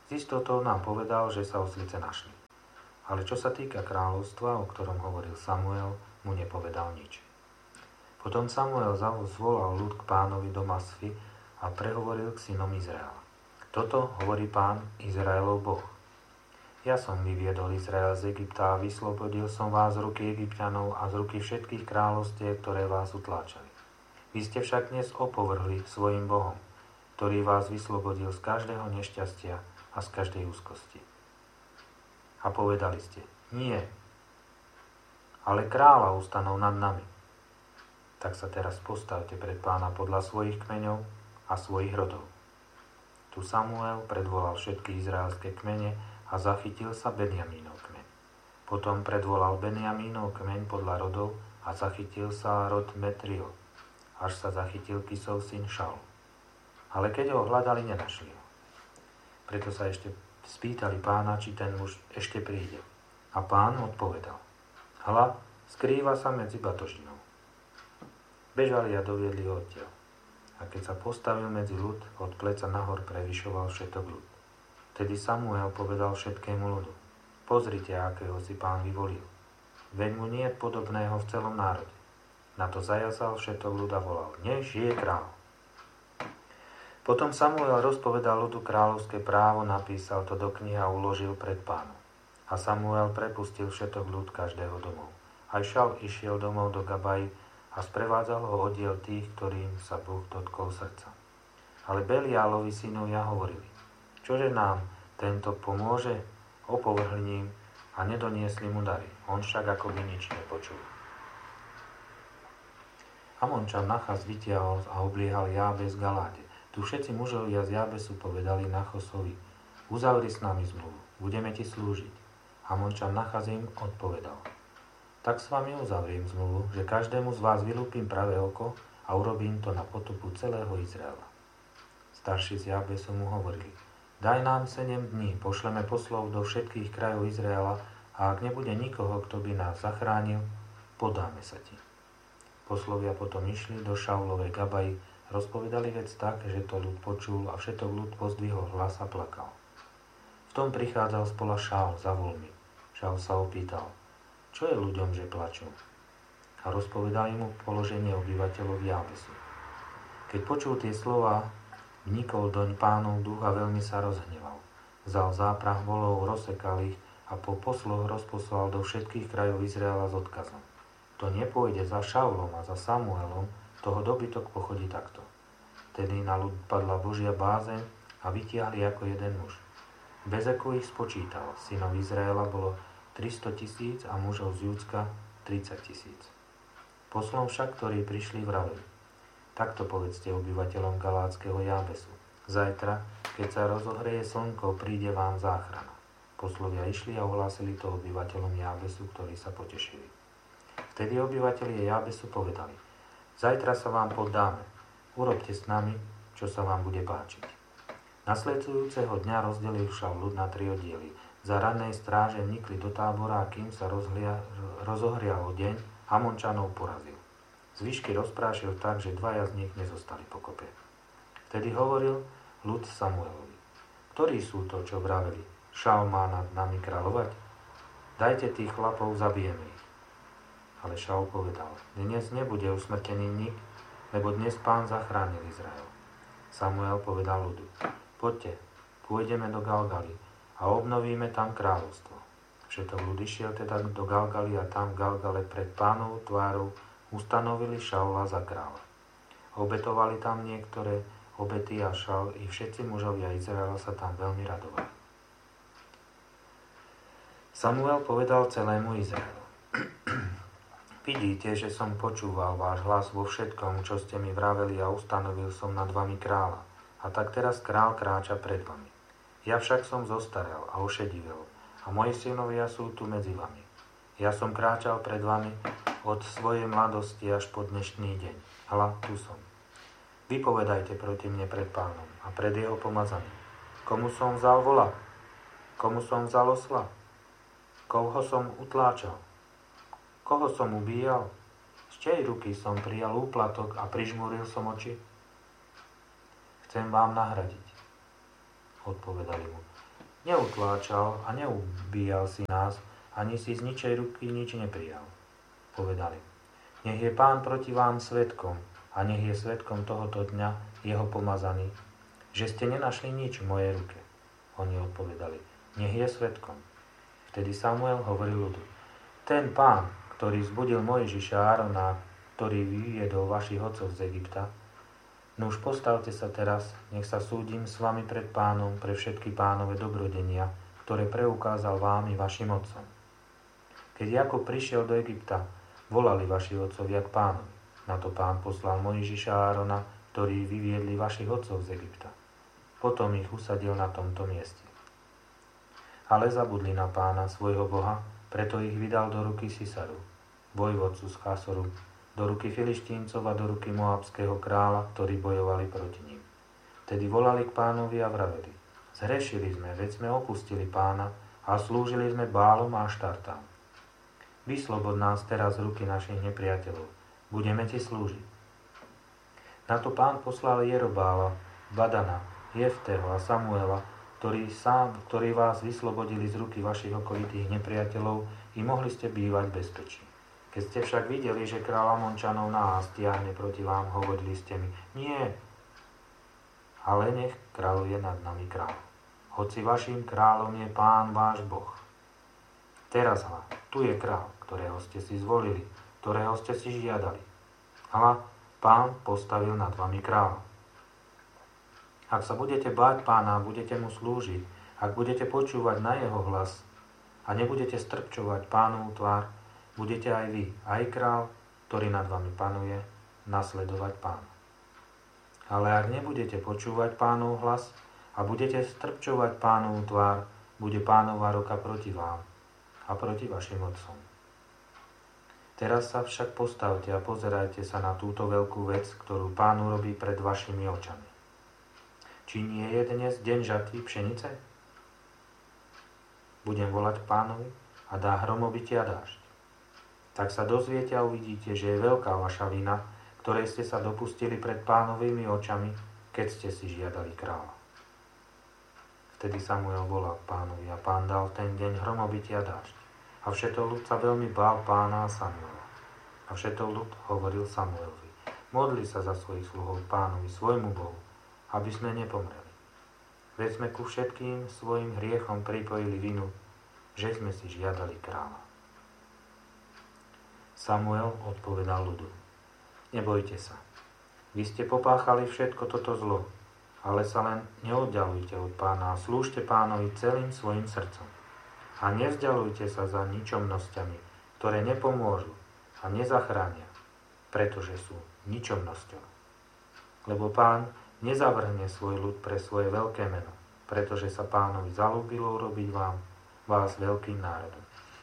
S istotou nám povedal, že sa oslice našli. Ale čo sa týka kráľovstva, o ktorom hovoril Samuel, mu nepovedal nič. Potom Samuel zvolal ľud k pánovi do Masfy a prehovoril k synom Izraela. Toto hovorí Pán Izraelov Boh. Ja som vyviedol Izrael z Egypta a vyslobodil som vás z ruky Egypťanov a z ruky všetkých kráľovstiev, ktoré vás utláčali. Vy ste však dnes opovrhli svojim Bohom, ktorý vás vyslobodil z každého nešťastia a z každej úzkosti. A povedali ste, nie, ale kráľa ustanov nad nami. Tak sa teraz postavte pred Pána podľa svojich kmeňov a svojich rodov. Tu Samuel predvolal všetky izraelské kmene a zachytil sa Benjamínov kmeň. Potom predvolal Benjamínov kmeň podľa rodov a zachytil sa rod Metrio, až sa zachytil Kisov syn Šaul. Ale keď ho hľadali, nenašli ho. Preto sa ešte spýtali Pána, či ten muž ešte príde. A Pán odpovedal, hľa, skrýva sa medzi batožinou. Bežali a doviedli ho odtiaľ. A keď sa postavil medzi ľud, od pleca nahor prevyšoval všetok ľud. Tedy Samuel povedal všetkému ľudu, pozrite, akého si Pán vyvolil. Veď mu nie je podobného v celom národe. Na to zajazal všetok ľud a volal, nech žije kráľ. Potom Samuel rozpovedal ľudu kráľovské právo, napísal to do knihy a uložil pred Pánom. A Samuel prepustil všetok ľud každého domov. Aj Šaul išiel domov do Gabaji a sprevádzal ho oddiel tých, ktorým sa Boh dotkol srdca. Ale Beliálovi synovia hovorili, čože nám tento pomôže, opovrhli ním a nedoniesli mu dary. On však akoby nič nepočul. Amončan Nachas vytiahol a obliehal Jábes Galáde. Tu všetci mužovia z Jábesu povedali Nachosovi, uzavri s nami zmluvu, budeme ti slúžiť. Amončan Nachas im odpovedal, tak s vami uzavriem zmluvu, že každému z vás vylúpim pravé oko a urobím to na potupu celého Izraela. Starší z Jábesu mu hovorili, daj nám 7 dní, pošleme poslov do všetkých krajov Izraela a ak nebude nikoho, kto by nás zachránil, podáme sa ti. Poslovia potom išli do Šaulovej Gabaji, rozpovedali vec tak, že to ľud počul a všetok ľud pozdvihol hlas a plakal. V tom prichádzal spola Šaul za voľmi. Šaul sa opýtal, čo je ľuďom, že plačú? A rozpovedali mu položenie obyvateľov Jábesu. Keď počul tie slová, vnikol doň Pánov duch a veľmi sa rozhneval. Vzal záprah volov, rozsekal ich a po posloch rozposlal do všetkých krajov Izraela s odkazom. Kto nepôjde za Šaulom a za Samuelom, toho dobytok pochodí takto. Tedy na ľud padla Božia bázeň a vytiahli ako jeden muž. Bezeku ich spočítal, synov Izraela bolo 300 000 a mužov z Júdska 30 000. Poslom však, ktorí prišli, vraveli, takto povedzte obyvateľom galátskeho Jábesu. Zajtra, keď sa rozohreje slnko, príde vám záchrana. Poslovia išli a ohlásili to obyvateľom Jábesu, ktorí sa potešili. Vtedy obyvatelia Jábesu povedali, zajtra sa vám poddáme, urobte s nami, čo sa vám bude páčiť. Nasledujúceho dňa rozdelil Šaul ľud na 3 oddiely. Za rannej stráže vnikli do tábora a kým sa rozohrial deň, Amončanov porazil. Zvyšky rozprášil tak, že 2 z nich nezostali pokope. Vtedy hovoril ľud Samuelovi, ktorí sú to, čo vraveli, Šaul má nad nami kráľovať? Dajte tých chlapov, zabijeme ich. Ale Šaul povedal, dnes nebude usmrtený nik, lebo dnes Pán zachránil Izrael. Samuel povedal ľudu, poďte, pôjdeme do Galgaly a obnovíme tam kráľovstvo. Všetok ľud išiel teda do Galgaly a tam v Galgale pred Pánovou tvárou ustanovili Šaula za kráľa. Obetovali tam niektoré obety a Šaul i všetci mužovia Izraela sa tam veľmi radovali. Samuel povedal celému Izraelu, vidíte, že som počúval váš hlas vo všetkom, čo ste mi vraveli a ustanovil som nad vami kráľa. A tak teraz kráľ kráča pred vami. Ja však som zostarel a ošedivel a moji synovia sú tu medzi vami. Ja som kráčal pred vami od svojej mladosti až po dnešný deň. Hľa, tu som. Vypovedajte proti mne pred Pánom a pred jeho pomazaným. Komu som vzal vola? Komu som vzal osla? Koho som utláčal? Koho som ubíjal? Z čej ruky som prijal úplatok a prižmúril som oči? Chcem vám nahradiť. Odpovedali mu. Neutláčal a neubíjal si nás, ani si z ničej ruky nič neprijal. Povedali: Nech je Pán proti vám svedkom a nech je svedkom tohoto dňa jeho pomazaný, že ste nenašli nič v mojej ruke. Oni odpovedali: Nech je svedkom. Vtedy Samuel hovoril ľudu: Ten Pán, ktorý vzbudil Mojžiša a Árona, ktorý vyviedol vašich otcov z Egypta, nuž postavte sa teraz, nech sa súdim s vami pred Pánom pre všetky Pánove dobrodenia, ktoré preukázal vám i vašim otcom. Keď Jakub prišiel do Egypta, volali vaši otcovia k Pánovi. Na to Pán poslal Mojžiša a Árona, ktorí vyviedli vašich otcov z Egypta. Potom ich usadil na tomto mieste. Ale zabudli na Pána, svojho Boha, preto ich vydal do ruky Sisaru, vojvodcu z Chasoru, do ruky Filištíncov a do ruky Moabského kráľa, ktorí bojovali proti ním. Tedy volali k Pánovi a vraveli: Zhrešili sme, veď sme opustili Pána a slúžili sme Bálom a Aštartám. Vyslobod nás teraz z ruky našich nepriateľov, budeme ti slúžiť. Na to Pán poslal Jerobála, Badana, Jefteho a Samuela, ktorí vás vyslobodili z ruky vašich okolitých nepriateľov i mohli ste bývať v bezpečí. Keď ste však videli, že kráľ Amončanov nás stiahne proti vám, hovorili ste mi: Nie, ale nech kráľuje nad nami kráľ. Hoci vaším kráľom je Pán váš Boh. Teraz hľa, tu je kráľ, ktorého ste si zvolili, ktorého ste si žiadali. Hľa, Pán postavil nad vami kráľa. Ak sa budete báť Pána a budete mu slúžiť, ak budete počúvať na jeho hlas a nebudete strpčovať Pánovu tvár, budete aj vy, aj král, ktorý nad vami panuje, nasledovať Pána. Ale ak nebudete počúvať Pánov hlas a budete strpčovať Pánovu tvár, bude Pánova ruka proti vám a proti vašim otcom. Teraz sa však postavte a pozerajte sa na túto veľkú vec, ktorú Pán urobí pred vašimi očami. Či nie je dnes deň žatvy pšenice? Budem volať Pánovi a dá hromobytie a dážď. Tak sa dozviete a uvidíte, že je veľká vaša vina, ktorej ste sa dopustili pred Pánovými očami, keď ste si žiadali kráľa. Vtedy Samuel volal k Pánovi a Pán dal ten deň hromobytie a dážď. A všetok ľud sa veľmi bál Pána a Samuela. A všetok ľud hovoril Samuelovi: Modli sa za svojich sluhov Pánovi, svojmu Bohu, aby sme nepomreli. Veď sme ku všetkým svojim hriechom pripojili vinu, že sme si žiadali kráľa. Samuel odpovedal ľudu: Nebojte sa, vy ste popáchali všetko toto zlo, ale sa len neoddialujte od Pána a slúžte Pánovi celým svojim srdcom. A nevzdialujte sa za ničomnosťami, ktoré nepomôžu a nezachránia, pretože sú ničomnosťou. Lebo Pán nezavrhne svoj ľud pre svoje veľké meno, pretože sa Pánovi zaľúbilo urobiť vás veľkým národom.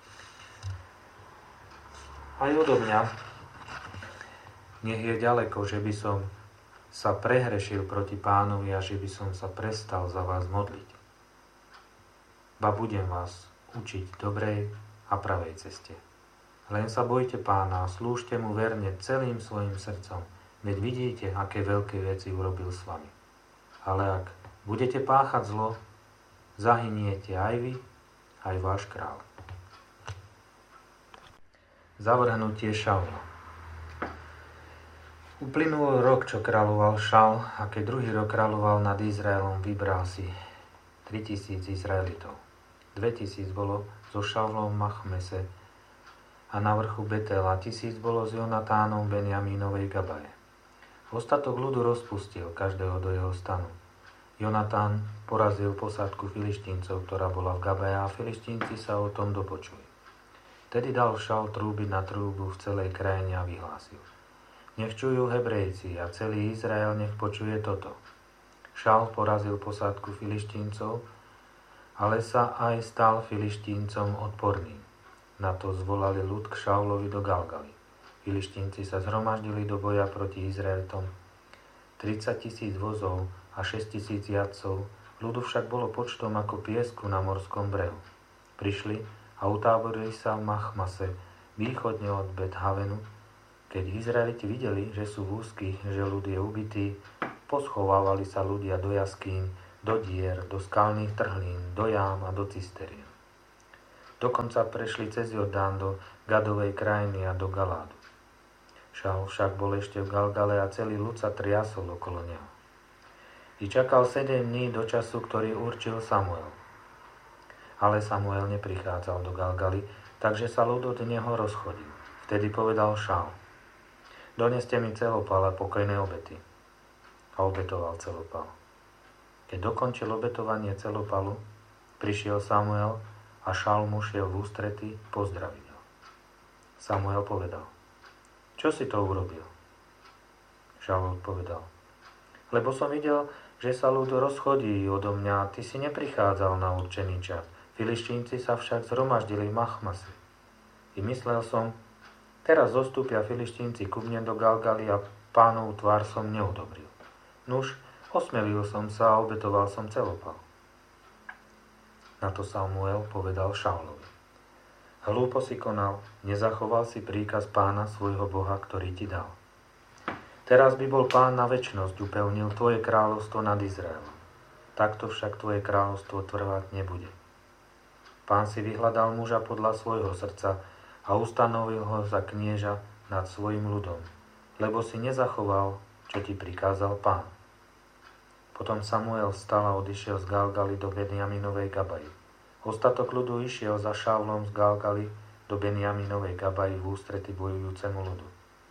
Aj odo mňa nech je ďaleko, že by som sa prehrešil proti Pánovi a že by som sa prestal za vás modliť. Ba budem vás učiť dobrej a pravej ceste. Len sa bojte Pána a slúžte mu verne celým svojim srdcom, veď vidíte, aké veľké veci urobil s vami. Ale ak budete páchať zlo, zahyniete aj vy, aj váš kráľ. Zavrhnutie Šaula. Uplynul rok, čo kráľoval Šaul, a keď druhý rok kráľoval nad Izraelom, vybral si 3000 Izraelitov. 2000 bolo zo Šaulom Machmese a na vrchu Betela, 1000 bolo z Jonatánom Benjamínovej Gabaje. Ostatok ľudu rozpustil, každého do jeho stanu. Jonatán porazil posádku Filištíncov, ktorá bola v Gabaje, a Filištínci sa o tom dopočuli. Tedy dal Šaul trúbiť na trúbu v celej krajine a vyhlásil: Nech čujú Hebrejci a celý Izrael nech počuje toto. Šaul porazil posádku Filištíncov, ale sa aj stal Filištíncom odporným. Na to zvolali ľud k Šaulovi do Galgaly. Filištínci sa zhromaždili do boja proti Izraelitom. 30 000 vozov a 6 000 jazdcov, ľudu však bolo počtom ako piesku na morskom brehu. Prišli a utáborili sa v Machmase, východne od Bet-Havenu. Keď Izraeliti videli, že sú v úzkých, že ľud je ubitý, poschovávali sa ľudia do jaskýň, do dier, do skalných trhlín, do jám a do cisterien. Dokonca prešli cez Jordán do Gadovej krajiny a do Galádu. Šaul však bol ešte v Galgale a celý ľud sa triasol okolo neho. I čakal 7 dní do času, ktorý určil Samuel. Ale Samuel neprichádzal do Galgaly, takže sa ľud od neho rozchodil. Vtedy povedal Šaul: Doneste mi celopal a pokojné obety. A obetoval celopal. Keď dokončil obetovanie celopalu, prišiel Samuel a Šaul mu šiel v ústrety pozdraviť ho. Samuel povedal: Čo si to urobil? Šaul odpovedal: Lebo som videl, že sa ľud rozchodí odo mňa a ty si neprichádzal na určený čas. Filištínci sa však zhromaždili v Machmase. I myslel som, teraz zostúpia Filištínci ku mne do Galgaly a Pánovu tvár som neudobril. Nuž, osmelil som sa a obetoval som celopal. Na to Samuel povedal Šaulovi: Hlúpo si konal, nezachoval si príkaz Pána svojho Boha, ktorý ti dal. Teraz by bol Pán na večnosť upevnil tvoje kráľovstvo nad Izraelom. Takto však tvoje kráľovstvo trvať nebude. Pán si vyhľadal muža podľa svojho srdca a ustanovil ho za knieža nad svojim ľudom, lebo si nezachoval, čo ti prikázal Pán. Potom Samuel vstal a odišiel z Galgaly do Benjaminovej Gabaji. Ostatok ľudu išiel za Šaulom z Galgaly do Benjaminovej Gabaji v ústrety bojujúcemu ľudu.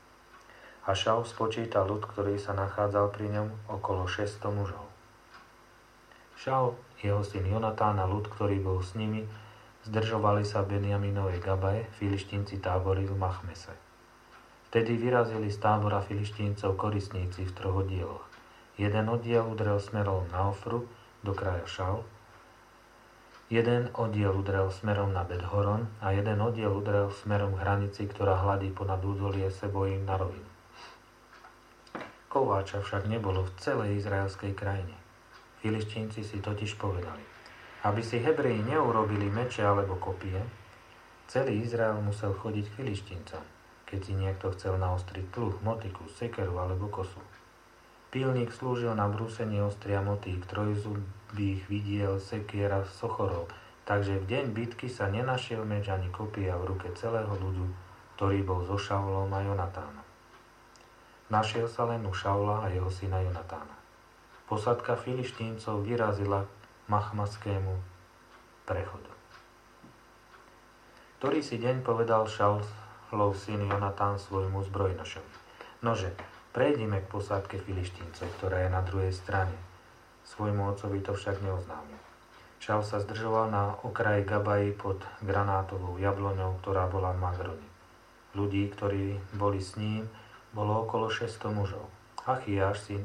A Šaul spočítal ľud, ktorý sa nachádzal pri ňom, okolo 600 mužov. Šaul, jeho syn Jonatán a ľud, ktorý bol s nimi, zdržovali sa v Benjaminovej Gabaje, Filištínci táborili v Machmese. Vtedy vyrazili z tábora Filištíncov koristníci v 3 oddieloch. Jeden oddiel udrel smerom na Ofru, do kraja Šaul, jeden oddiel udrel smerom na Bet-horon a jeden oddiel udrel smerom k hranici, ktorá hladí ponad údolie Sebojím na rovinu. Kováča však nebolo v celej izraelskej krajine. Filištínci si totiž povedali: aby si Hebreji neurobili meče alebo kopie, celý Izrael musel chodiť k Filištíncom, keď si niekto chcel naostriť pluh, motiku, sekeru alebo kosu. Pílnik slúžil na brúsenie ostria motík, trojzubých vidiel, sekiera, sochorov, takže v deň bitky sa nenašiel meč ani kopia v ruke celého ľudu, ktorý bol so Šaulom a Jonatánom. Našiel sa len u Šaula a jeho syna Jonatána. Posádka Filištíncov vyrazila k Machmaskému prechodu. Ktorý si deň povedal Šaulov syn Jonatán svojmu zbrojnošovi: Nože, prejdime k posádke Filištíncov, ktorá je na druhej strane. Svojmu otcovi to však neoznámil. Šaul sa zdržoval na okraji Gabaji pod granátovou jabloňou, ktorá bola v Magrone. Ľudí, ktorí boli s ním, bolo okolo 600 mužov. Achiáš, syn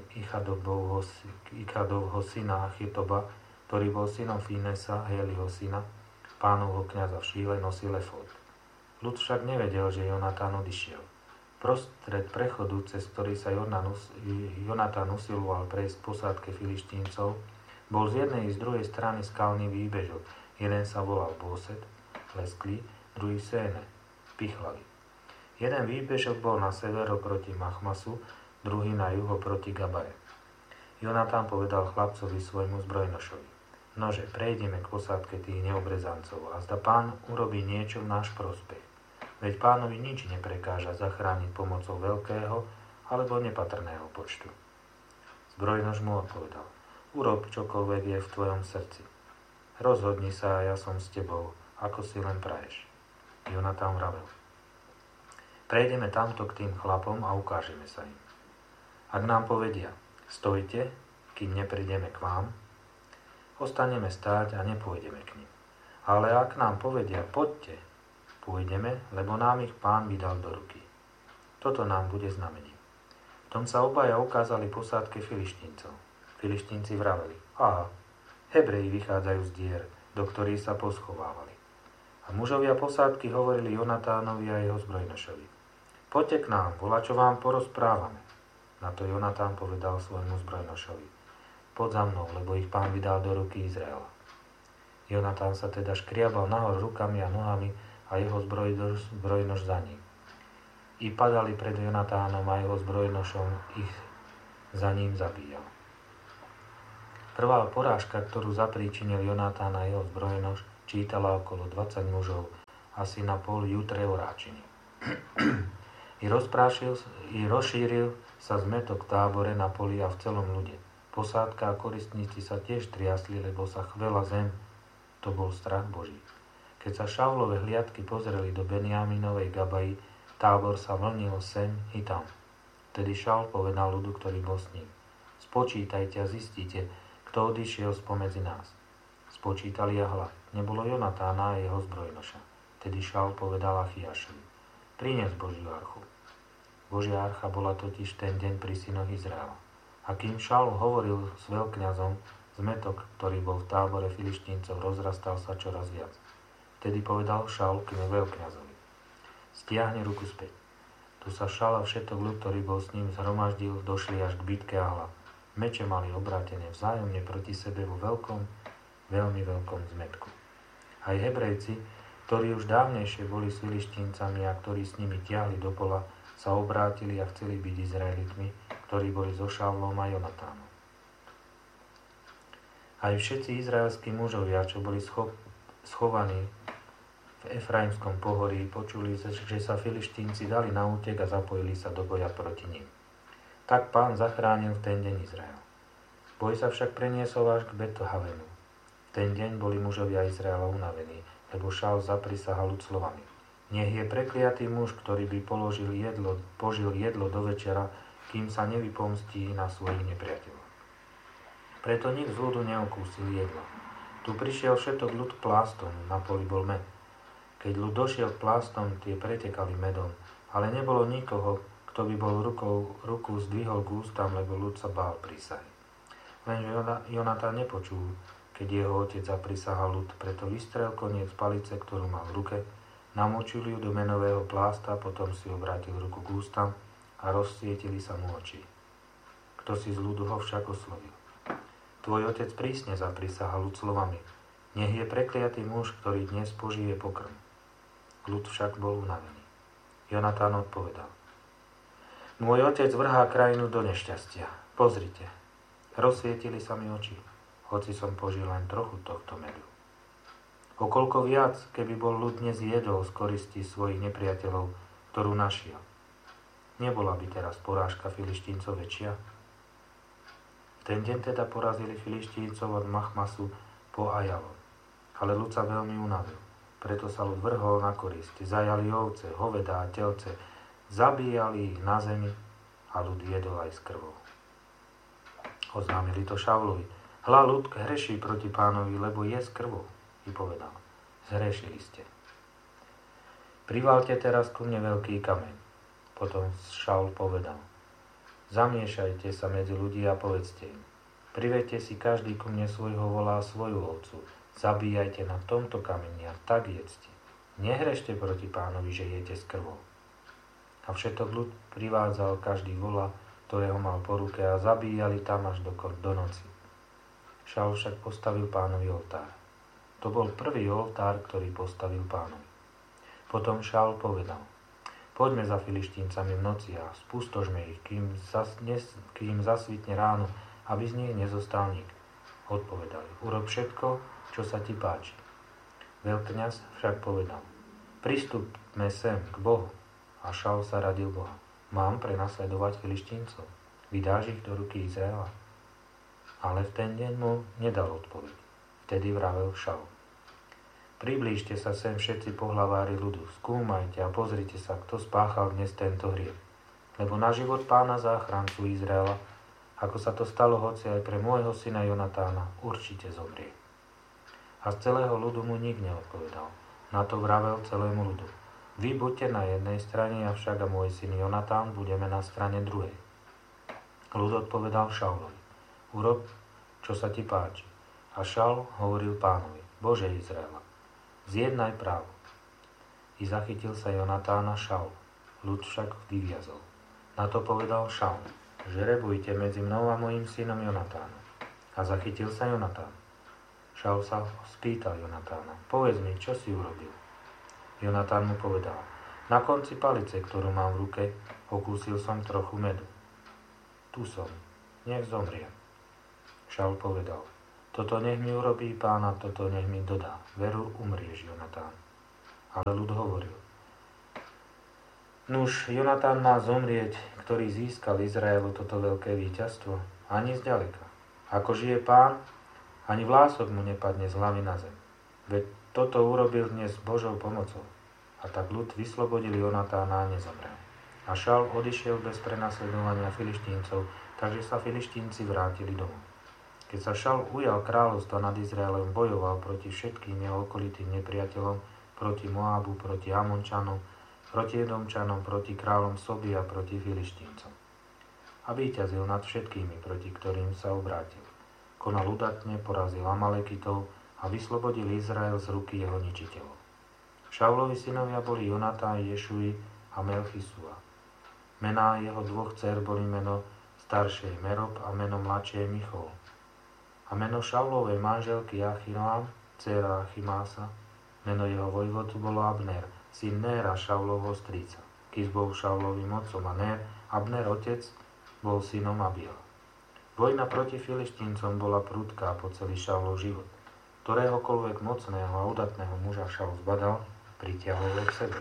Ikadovho syna Achitoba, ktorý bol synom Finesa, Heliho syna, Pánovho kňaza v Šíle, nosil efód. Ľud však nevedel, že Jonatán odišiel. Prostred prechodu, cez ktorý sa Jonatán usiloval prejsť k posádke Filištíncov, bol z jednej i z druhej strany skalný výbežok. Jeden sa volal Bóset, lesklý, druhý Séne, pichlavý. Jeden výbežok bol na sever oproti Machmasu, druhý na juho proti Gabaje. Jonatán povedal chlapcovi svojmu zbrojnošovi: Nože, prejdeme k posádke tých neobrezancov a zda Pán urobí niečo v náš prospech. Veď Pánovi nič neprekáža zachrániť pomocou veľkého alebo nepatrného počtu. Zbrojnoš mu odpovedal: Urob čokoľvek je v tvojom srdci. Rozhodni sa a ja som s tebou, ako si len praješ. Jonatán vravel: Prejdeme tamto k tým chlapom a ukážeme sa im. Ak nám povedia: Stojte, kým neprídeme k vám, ostaneme stáť a nepôjdeme k nim. Ale ak nám povedia: Poďte, pôjdeme, lebo nám ich Pán vydal do ruky. Toto nám bude znamením. V tom sa obaja ukázali posádke Filištíncov. Filištínci vraveli: Aha, Hebreji vychádzajú z dier, do ktorých sa poschovávali. A mužovia posádky hovorili Jonatánovi a jeho zbrojnošovi: Poďte k nám, volačo vám porozprávame. Na to Jonatán povedal svojmu zbrojnošovi: Poď za mnou, lebo ich Pán vydal do ruky Izraela. Jonatán sa teda škriabal nahor rukami a nohami a jeho zbrojnoš za ním. I padali pred Jonatánom a jeho zbrojnošom ich za ním zabíjal. Prvá porážka, ktorú zapríčinil Jonatán a jeho zbrojnož, čítala okolo 20 mužov, asi na pol jutre oráčiny. I rozšíril sa zmetok v tábore na poli a v celom ľude. Posádka a koristníci sa tiež triasli, lebo sa chvela zem. To bol strach Boží. Keď sa Šaulove hliadky pozreli do Benjaminovej Gabaji, tábor sa vlnil sem i tam. Vtedy Šaul povedal ľudu, ktorý bol s ním: spočítajte a zistite, kto odišiel spomedzi nás. Spočítali a hľa, nebolo Jonatána a jeho zbrojnoša. Vtedy Šaul povedal Achiašovi: prinies Božiu archu. Božia archa bola totiž ten deň pri synoch Izraela. A kým Šaul hovoril s veľkňazom, zmetok, ktorý bol v tábore Filištíncov, rozrastal sa čoraz viac. Vtedy povedal Šaul k veľkňazovi: stiahni ruku späť. Tu sa Šaul a všetok ľud, ktorý bol s ním zhromaždil, došli až k bitke a hľa. Meče mali obrátené vzájomne proti sebe vo veľmi veľkom zmetku. Aj Hebrejci, ktorí už dávnejšie boli s Filištíncami a ktorí s nimi tiahli do pola, sa obrátili a chceli byť Izraelitmi, ktorí boli so Šaulom a Jonatánom. Aj všetci izraelskí mužovia, čo boli schovaní v Efraimskom pohorí, počuli, že sa Filištínci dali na útek a zapojili sa do boja proti nim. Tak Pán zachránil v ten deň Izrael. Boj sa však preniesol až k Bethavenu. V ten deň boli mužovia Izraela unavení, lebo Šaul zaprisahal ľud slovami: nech je prekliatý muž, ktorý by požil jedlo do večera, kým sa nevypomstí na svojich nepriateľov. Preto nik z ľudu neokúsil jedlo. Tu prišiel všetok ľud k plástom, na poli bol med. Keď ľud došiel k plástom, tie pretekali medom, ale nebolo nikoho, kto by bol ruku zdvihol k ústam, lebo ľud sa bál prísahy. Lenže Jonatán nepočul, keď jeho otec zaprisahal ľud, preto vystrel koniec palice, ktorú mal v ruke, namočil ju do menového plásta, potom si obrátil ruku k ústam a rozsvietili sa mu oči. Kto si z ľudu ho však oslovil: tvoj otec prísne zaprisahal ľud slovami: nech je prekliatý muž, ktorý dnes požije pokrm. Ľud však bol unavený. Jonatán odpovedal: môj otec vrhá krajinu do nešťastia. Pozrite, rozsvietili sa mi oči, hoci som požil len trochu tohto medu. O koľko viac, keby bol ľud dnes jedol z koristi svojich nepriateľov, ktorú našiel. Nebola by teraz porážka Filištíncov väčšia? V ten deň teda porazili Filištíncov od Machmasu po Ajalon. Ale ľud sa veľmi unavil. Preto sa ľud vrhol na korisť. Zajali ovce, hovedá a telce, zabíjali ich na zemi a ľud jedol aj s krvou. Oznámili to Šaulovi: hľa, ľud hreší proti Pánovi, lebo je s krvou. I povedal: zhrešili ste. Privalte teraz ku mne veľký kameň. Potom Šaul povedal: zamiešajte sa medzi ľudí a povedzte im: privedte si každý ku mne svojho vola a svoju ovcu, zabíjajte na tomto kameni a tak jedzte. Nehrešte proti Pánovi, že jete s krvou. A všetok ľud privádzal každý vola, ktorého mal po ruke, a zabíjali tam až do noci. Šaul však postavil Pánovi oltár. To bol prvý oltár, ktorý postavil Pánovi. Potom Šaul povedal: poďme za Filištíncami v noci a spustožme ich, kým zasvitne ráno, aby z nich nezostal nik. Odpovedali: urob všetko, čo sa ti páči. Veľkňaz však povedal: pristúpme sem k Bohu. A Šaul sa radil Boha: mám prenasledovať Filištíncov? Vydáš ich do ruky Izraela? Ale v ten deň mu nedal odpoveď. Vtedy vravel Šaul: priblížte sa sem všetci pohlavári ľudu, skúmajte a pozrite sa, kto spáchal dnes tento hriech. Lebo na život Pána záchrancu Izraela, ako sa to stalo hoci aj pre môjho syna Jonatána, určite zomrie. A z celého ľudu mu nik neodpovedal. Na to vravel celému ľudu: vy buďte na jednej strane, avšak a môj syn Jonatán budeme na strane druhej. Ľud odpovedal Šaulovi: urob, čo sa ti páči. A Šaul hovoril Pánovi: Bože Izraela, zjednaj právo. I zachytil sa Jonatána Šaul, ľud však vyviazol. Na to povedal Šaul: žrebujte medzi mnou a mojím synom Jonatánom. A zachytil sa Jonatán. Šaul sa spýtal Jonatána: povedz mi, čo si urobil? Jonatán mu povedal: na konci palice, ktorú mám v ruke, okúsil som trochu medu. Tu som, nech zomriem. Šaul povedal: toto nech mi urobí Pán a toto nech mi dodá. Veru umrieš, Jonatán. Ale ľud hovoril: nuž, Jonatán má zomrieť, ktorý získal Izraelu toto veľké víťazstvo. Ani zďaleka. Ako žije Pán, ani vlások mu nepadne z hlavy na zem. Veď toto urobil dnes Božou pomocou. A tak ľud vyslobodil Jonatána a nezomrel. A Šaul odišiel bez prenasledovania Filištíncov, takže sa Filištínci vrátili domov. Keď sa Šaul ujal kráľovstva nad Izraelom, bojoval proti všetkým jeho okolitým nepriateľom, proti Moábu, proti Amončanom, proti Edomčanom, proti kráľom Soby a proti Filištíncom. A víťazil nad všetkými, proti ktorým sa obrátil. Konal udatne, porazil Amalekitov a vyslobodil Izrael z ruky jeho ničiteľov. Šaulovi synovia boli Jonatán, Ješui a Melchisua. Mená jeho dvoch dcér boli meno staršej Merob a meno mladšej Michol. A meno Šaulovej manželky Achinoam, dcéra Achimása, meno jeho vojvodu bolo Abner, syn Néra, Šaulovho strýca. Kis bol Šaulovým otcom a Abner otec bol synom Abiela. Vojna proti Filištíncom bola prudká po celý Šaulov život. Ktoréhokoľvek mocného a udatného muža Šaul zbadal, pritiahol ho k sebe.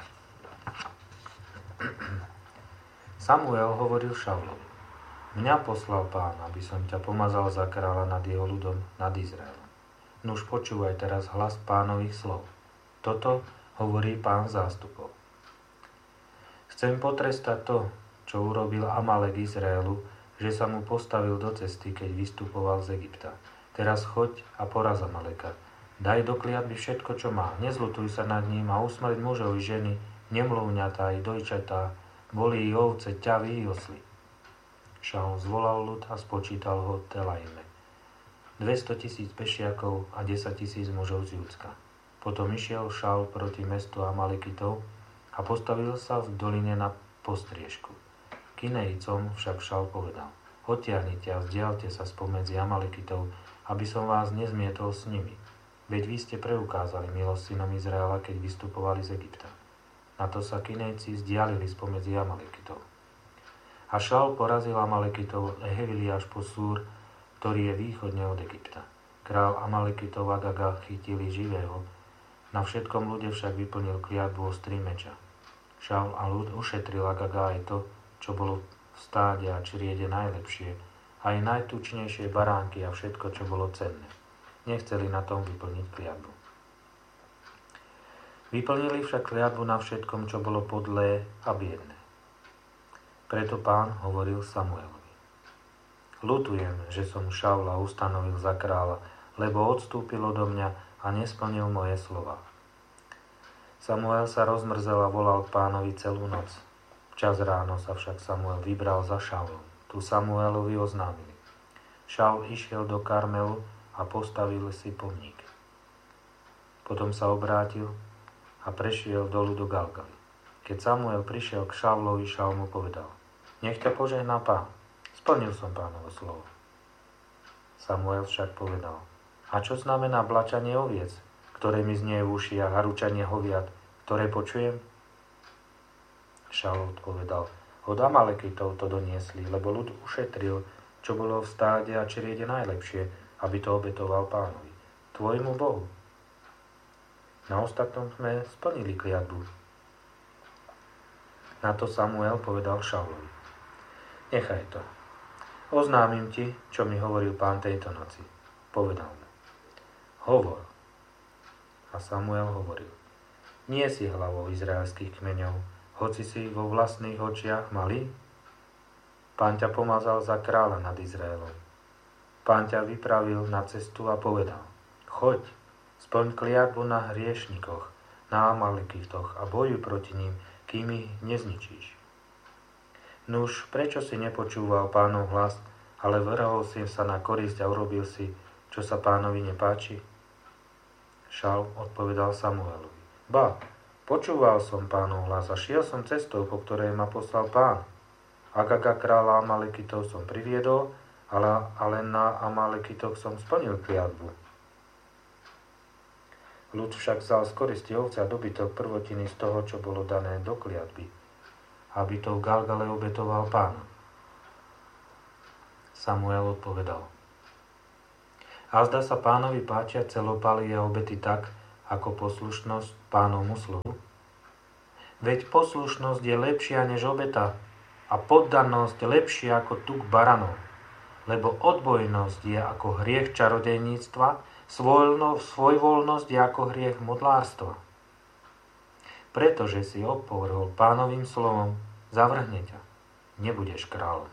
Samuel hovoril Šaulovi: mňa poslal Pán, aby som ťa pomazal za kráľa nad jeho ľudom, nad Izraelom. Nuž počúvaj teraz hlas Pánových slov. Toto hovorí Pán zástupov. Chcem potrestať to, čo urobil Amalek Izraelu, že sa mu postavil do cesty, keď vystupoval z Egypta. Teraz choď a poraz Amaleka. Daj do kliatby všetko, čo má. Nezľutuj sa nad ním a usmrť mužov i ženy, nemluvňatá i dojčatá, volí i ovce, ťavy i osly. Šaul zvolal ľud a spočítal ho Telajme. 200 000 pešiakov a 10 000 mužov z Júdska. Potom išiel Šaul proti mestu Amalekitov a postavil sa v doline na postriežku. Kinejcom však Šaul povedal: odtiahnite a vzdialte sa spomedzi Amalekitov, aby som vás nezmietol s nimi. Veď vy ste preukázali milosť synom Izraela, keď vystupovali z Egypta. Na to sa Kinejci vzdialili spomedzi Amalekitov. A Šaul porazil Amalekitov Ehevili až po Súr, ktorý je východne od Egypta. Král Amalekitov Agaga chytili živého, na všetkom ľude však vyplnil kliatbu ostrý meča. Šaul a ľud ušetril Agaga aj to, čo bolo v stáde a čriede najlepšie, aj najtučnejšie baránky a všetko, čo bolo cenné. Nechceli na tom vyplniť kliatbu. Vyplnili však kliatbu na všetkom, čo bolo podlé a biedné. Preto Pán hovoril Samuelovi: ľutujem, že som Šaula ustanovil za kráľa, lebo odstúpil odo mňa a nesplnil moje slova. Samuel sa rozmrzel a volal Pánovi celú noc. Včas ráno sa však Samuel vybral za Šaulom. Tu Samuelovi oznámili: Šaul išiel do Karmelu a postavil si pomník. Potom sa obrátil a prešiel dolu do Galgaly. Keď Samuel prišiel k Šaulovi, Šaul mu povedal: nech ťa požehná Pán, splnil som Pánovo slovo. Samuel však povedal: a čo znamená blačanie oviec, ktoré mi znie v ušiach, a ručanie hoviat, ktoré počujem? Šaul odpovedal: od Amalekitov to doniesli, lebo ľud ušetril, čo bolo v stáde a čriede najlepšie, aby to obetoval Pánovi, tvojmu Bohu. Na ostatnom sme splnili kliatbu. Na to Samuel povedal Šaulovi: nechaj to. Oznámim ti, čo mi hovoril Pán tejto noci. Povedal mu: hovor. A Samuel hovoril: nie si hlavou izraelských kmeňov, hoci si vo vlastných očiach malý? Pán ťa pomazal za kráľa nad Izraelom. Pán ťa vypravil na cestu a povedal: choď, splň kliatbu na hriešnikoch, na Amalekitoch a bojuj proti ním, kým ich nezničíš. Nuž, prečo si nepočúval Pánov hlas, ale vrhol si sa na korisť a urobil si, čo sa Pánovi nepáči? Šaul odpovedal Samuelovi: ba, počúval som Pánov hlas a šiel som cestou, po ktorej ma poslal Pán. Agaga kráľa Amalekitov som priviedol, ale na Amalekitoch som splnil kliatbu. Ľud však vzal z koristi ovce a dobytok prvotiny z toho, čo bolo dané do kliatby, aby to v Galgale obetoval Pána. Samuel odpovedal: A zda sa pánovi páčia celopaly a obety tak, ako poslušnosť pánovmu slovu? Veď poslušnosť je lepšia než obeta a poddanosť lepšia ako tuk baranov. Lebo odbojnosť je ako hriech čarodejníctva, svojvoľnosť je ako hriech modlárstva. Pretože si opovrhol pánovým slovom, zavrhne ťa, nebudeš kráľom.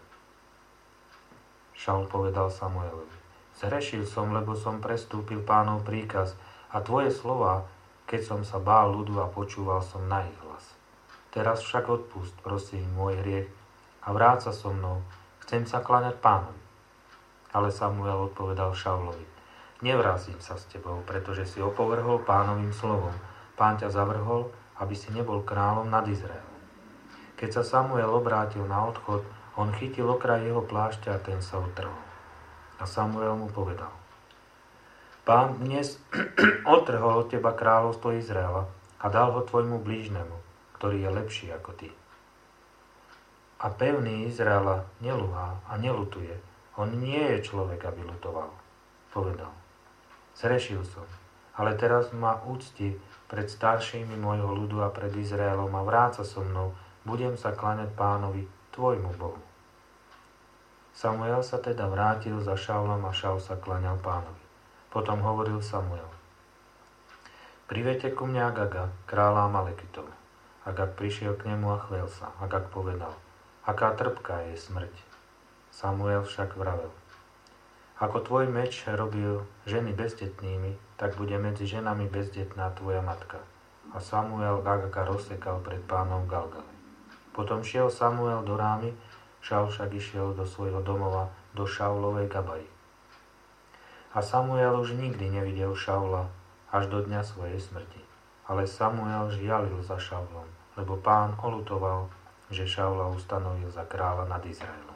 Šaul povedal Samuelovi: Zhrešil som, lebo som prestúpil pánov príkaz a tvoje slová, keď som sa bál ľudu a počúval som na ich hlas. Teraz však odpust, prosím, môj hriech a vráť sa so mnou, chcem sa kláňať pánovi. Ale Samuel odpovedal Šaulovi: Nevrátim sa s tebou, pretože si opovrhol pánovým slovom. Pán ťa zavrhol, aby si nebol kráľom nad Izraelom. Keď sa Samuel obrátil na odchod, on chytil okraj jeho plášťa a ten sa utrhol. A Samuel mu povedal: Pán dnes odtrhol od teba kráľovstvo Izraela a dal ho tvojmu blížnemu, ktorý je lepší ako ty. A pevný Izraela neluhá a nelutuje. On nie je človek, aby lutoval. Povedal: Zhrešil som, ale teraz ma úcti pred staršími môjho ľudu a pred Izraelom a vráť sa so mnou, budem sa kláňať pánovi, tvojmu Bohu. Samuel sa teda vrátil za Šaulom a Šaul sa kláňal pánovi. Potom hovoril Samuel: Privedte ku mne Agaga, kráľa Amalekitov. Agag prišiel k nemu a chvel sa. Agag povedal: Aká trpká je smrť. Samuel však vravel: Ako tvoj meč robil ženy bezdetnými, tak bude medzi ženami bezdetná tvoja matka. A Samuel Agaga rozsekal pred pánom v Galgale. Potom šiel Samuel do Rámy, Šaul však išiel do svojho domova, do Šaulovej Gabaji. A Samuel už nikdy nevidel Šaula až do dňa svojej smrti. Ale Samuel žialil za Šaulom, lebo Pán oľutoval, že Šaula ustanovil za kráľa nad Izraelom.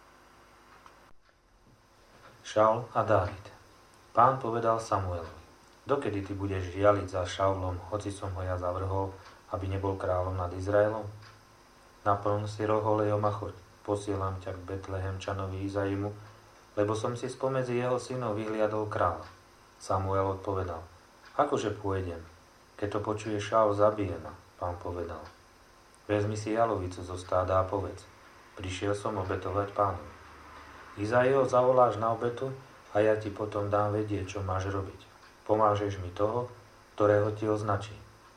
Šaul a Dávid. Pán povedal Samuelovi: Dokedy ty budeš žialiť za Šaulom, hoci som ho ja zavrhol, aby nebol kráľom nad Izraelom? Naplň si roh olejom a choď. Posielam ťa k Betlehemčanovi Izaimu, lebo som si spomedzi jeho synov vyhliadol kráľa. Samuel odpovedal: Akože pôjdem? Keď to počuje Šaul, zabije ma. Pán povedal: Vezmi si jalovicu zo stáda a povedz: Prišiel som obetovať pánovi. Izaiho zavoláš na obetu a ja ti potom dám vedieť, čo máš robiť. Pomážeš mi toho, ktorého ti označí.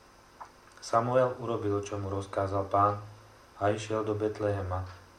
Samuel urobil, čo mu rozkázal Pán, a išiel do Betlehema,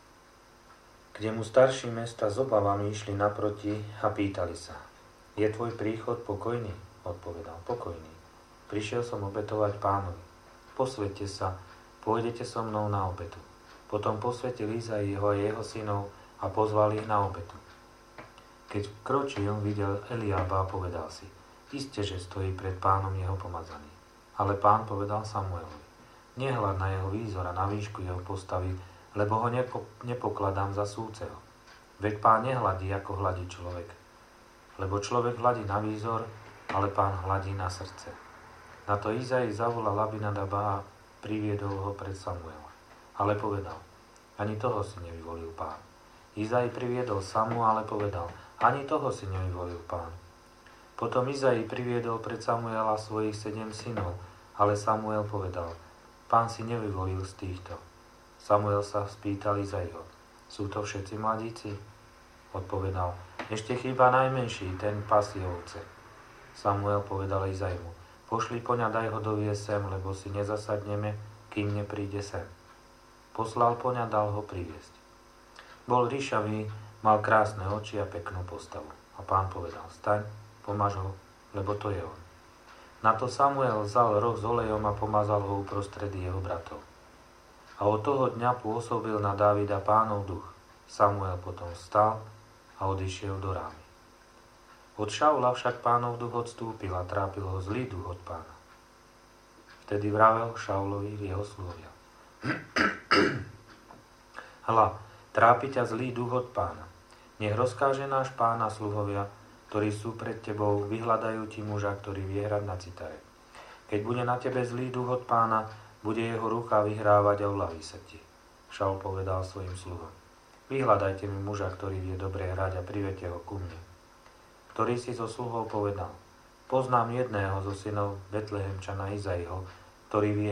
kde mu starší mesta s obavami išli naproti a pýtali sa: Je tvoj príchod pokojný? Odpovedal: Pokojný. Prišiel som obetovať pánovi. Posväťte sa, pôjdete so mnou na obetu. Potom posvätil Izaiho a jeho synov a pozval ich na obetu. Keď kročil, videl Eliába a povedal si: Iste, že stojí pred pánom jeho pomazaný. Ale Pán povedal Samuelovi: Nehľad na jeho výzor a na výšku jeho postavy, lebo ho nepokladám za súceho. Veď Pán nehladí, ako hladí človek. Lebo človek hladí na výzor, ale Pán hladí na srdce. Na to Izai zavolal Abinadaba a priviedol ho pred Samuela. Ale povedal: Ani toho si nevyvolil Pán. Izai priviedol Samuela, ale povedal: Ani toho si nevyvolil Pán. Potom Izai priviedol pred Samuela svojich 7 synov, ale Samuel povedal: Pán si nevyvolil z týchto. Samuel sa spýtal Izaiho: Sú to všetci mladíci? Odpovedal: Ešte chýba najmenší, ten pasie ovce. Samuel povedal Izaimu: Pošli poňa, daj ho doviesť sem, lebo si nezasadneme, kým nepríde sem. Poslal poňa, dal ho priviesť. Bol ríšavý, mal krásne oči a peknú postavu. A Pán povedal: Staň, pomaž ho, lebo to je on. Na to Samuel vzal roh s olejom a pomazal ho uprostred jeho bratov. A od toho dňa pôsobil na Dávida Pánov duch. Samuel potom vstal a odišiel do Rámy. Od Šaula však Pánov duch odstúpil a trápil ho zlý duch od Pána. Vtedy vravel Šaulovi jeho slovia: Hľa, trápi ťa zlý duch od Pána. Nech rozkáže náš Pán a sluhovia, ktorí sú pred tebou, vyhľadajú ti muža, ktorý vie hrať na citare. Keď bude na tebe zlý duch od Pána, bude jeho ruka vyhrávať a uľaví sa ti. Šaul povedal svojim sluhom: Vyhľadajte mi muža, ktorý vie dobre hrať, a privedte ho ku mne. ktorý si zo sluhov povedal: Poznám jedného zo synov Betlehemčana Izaiho, ktorý vie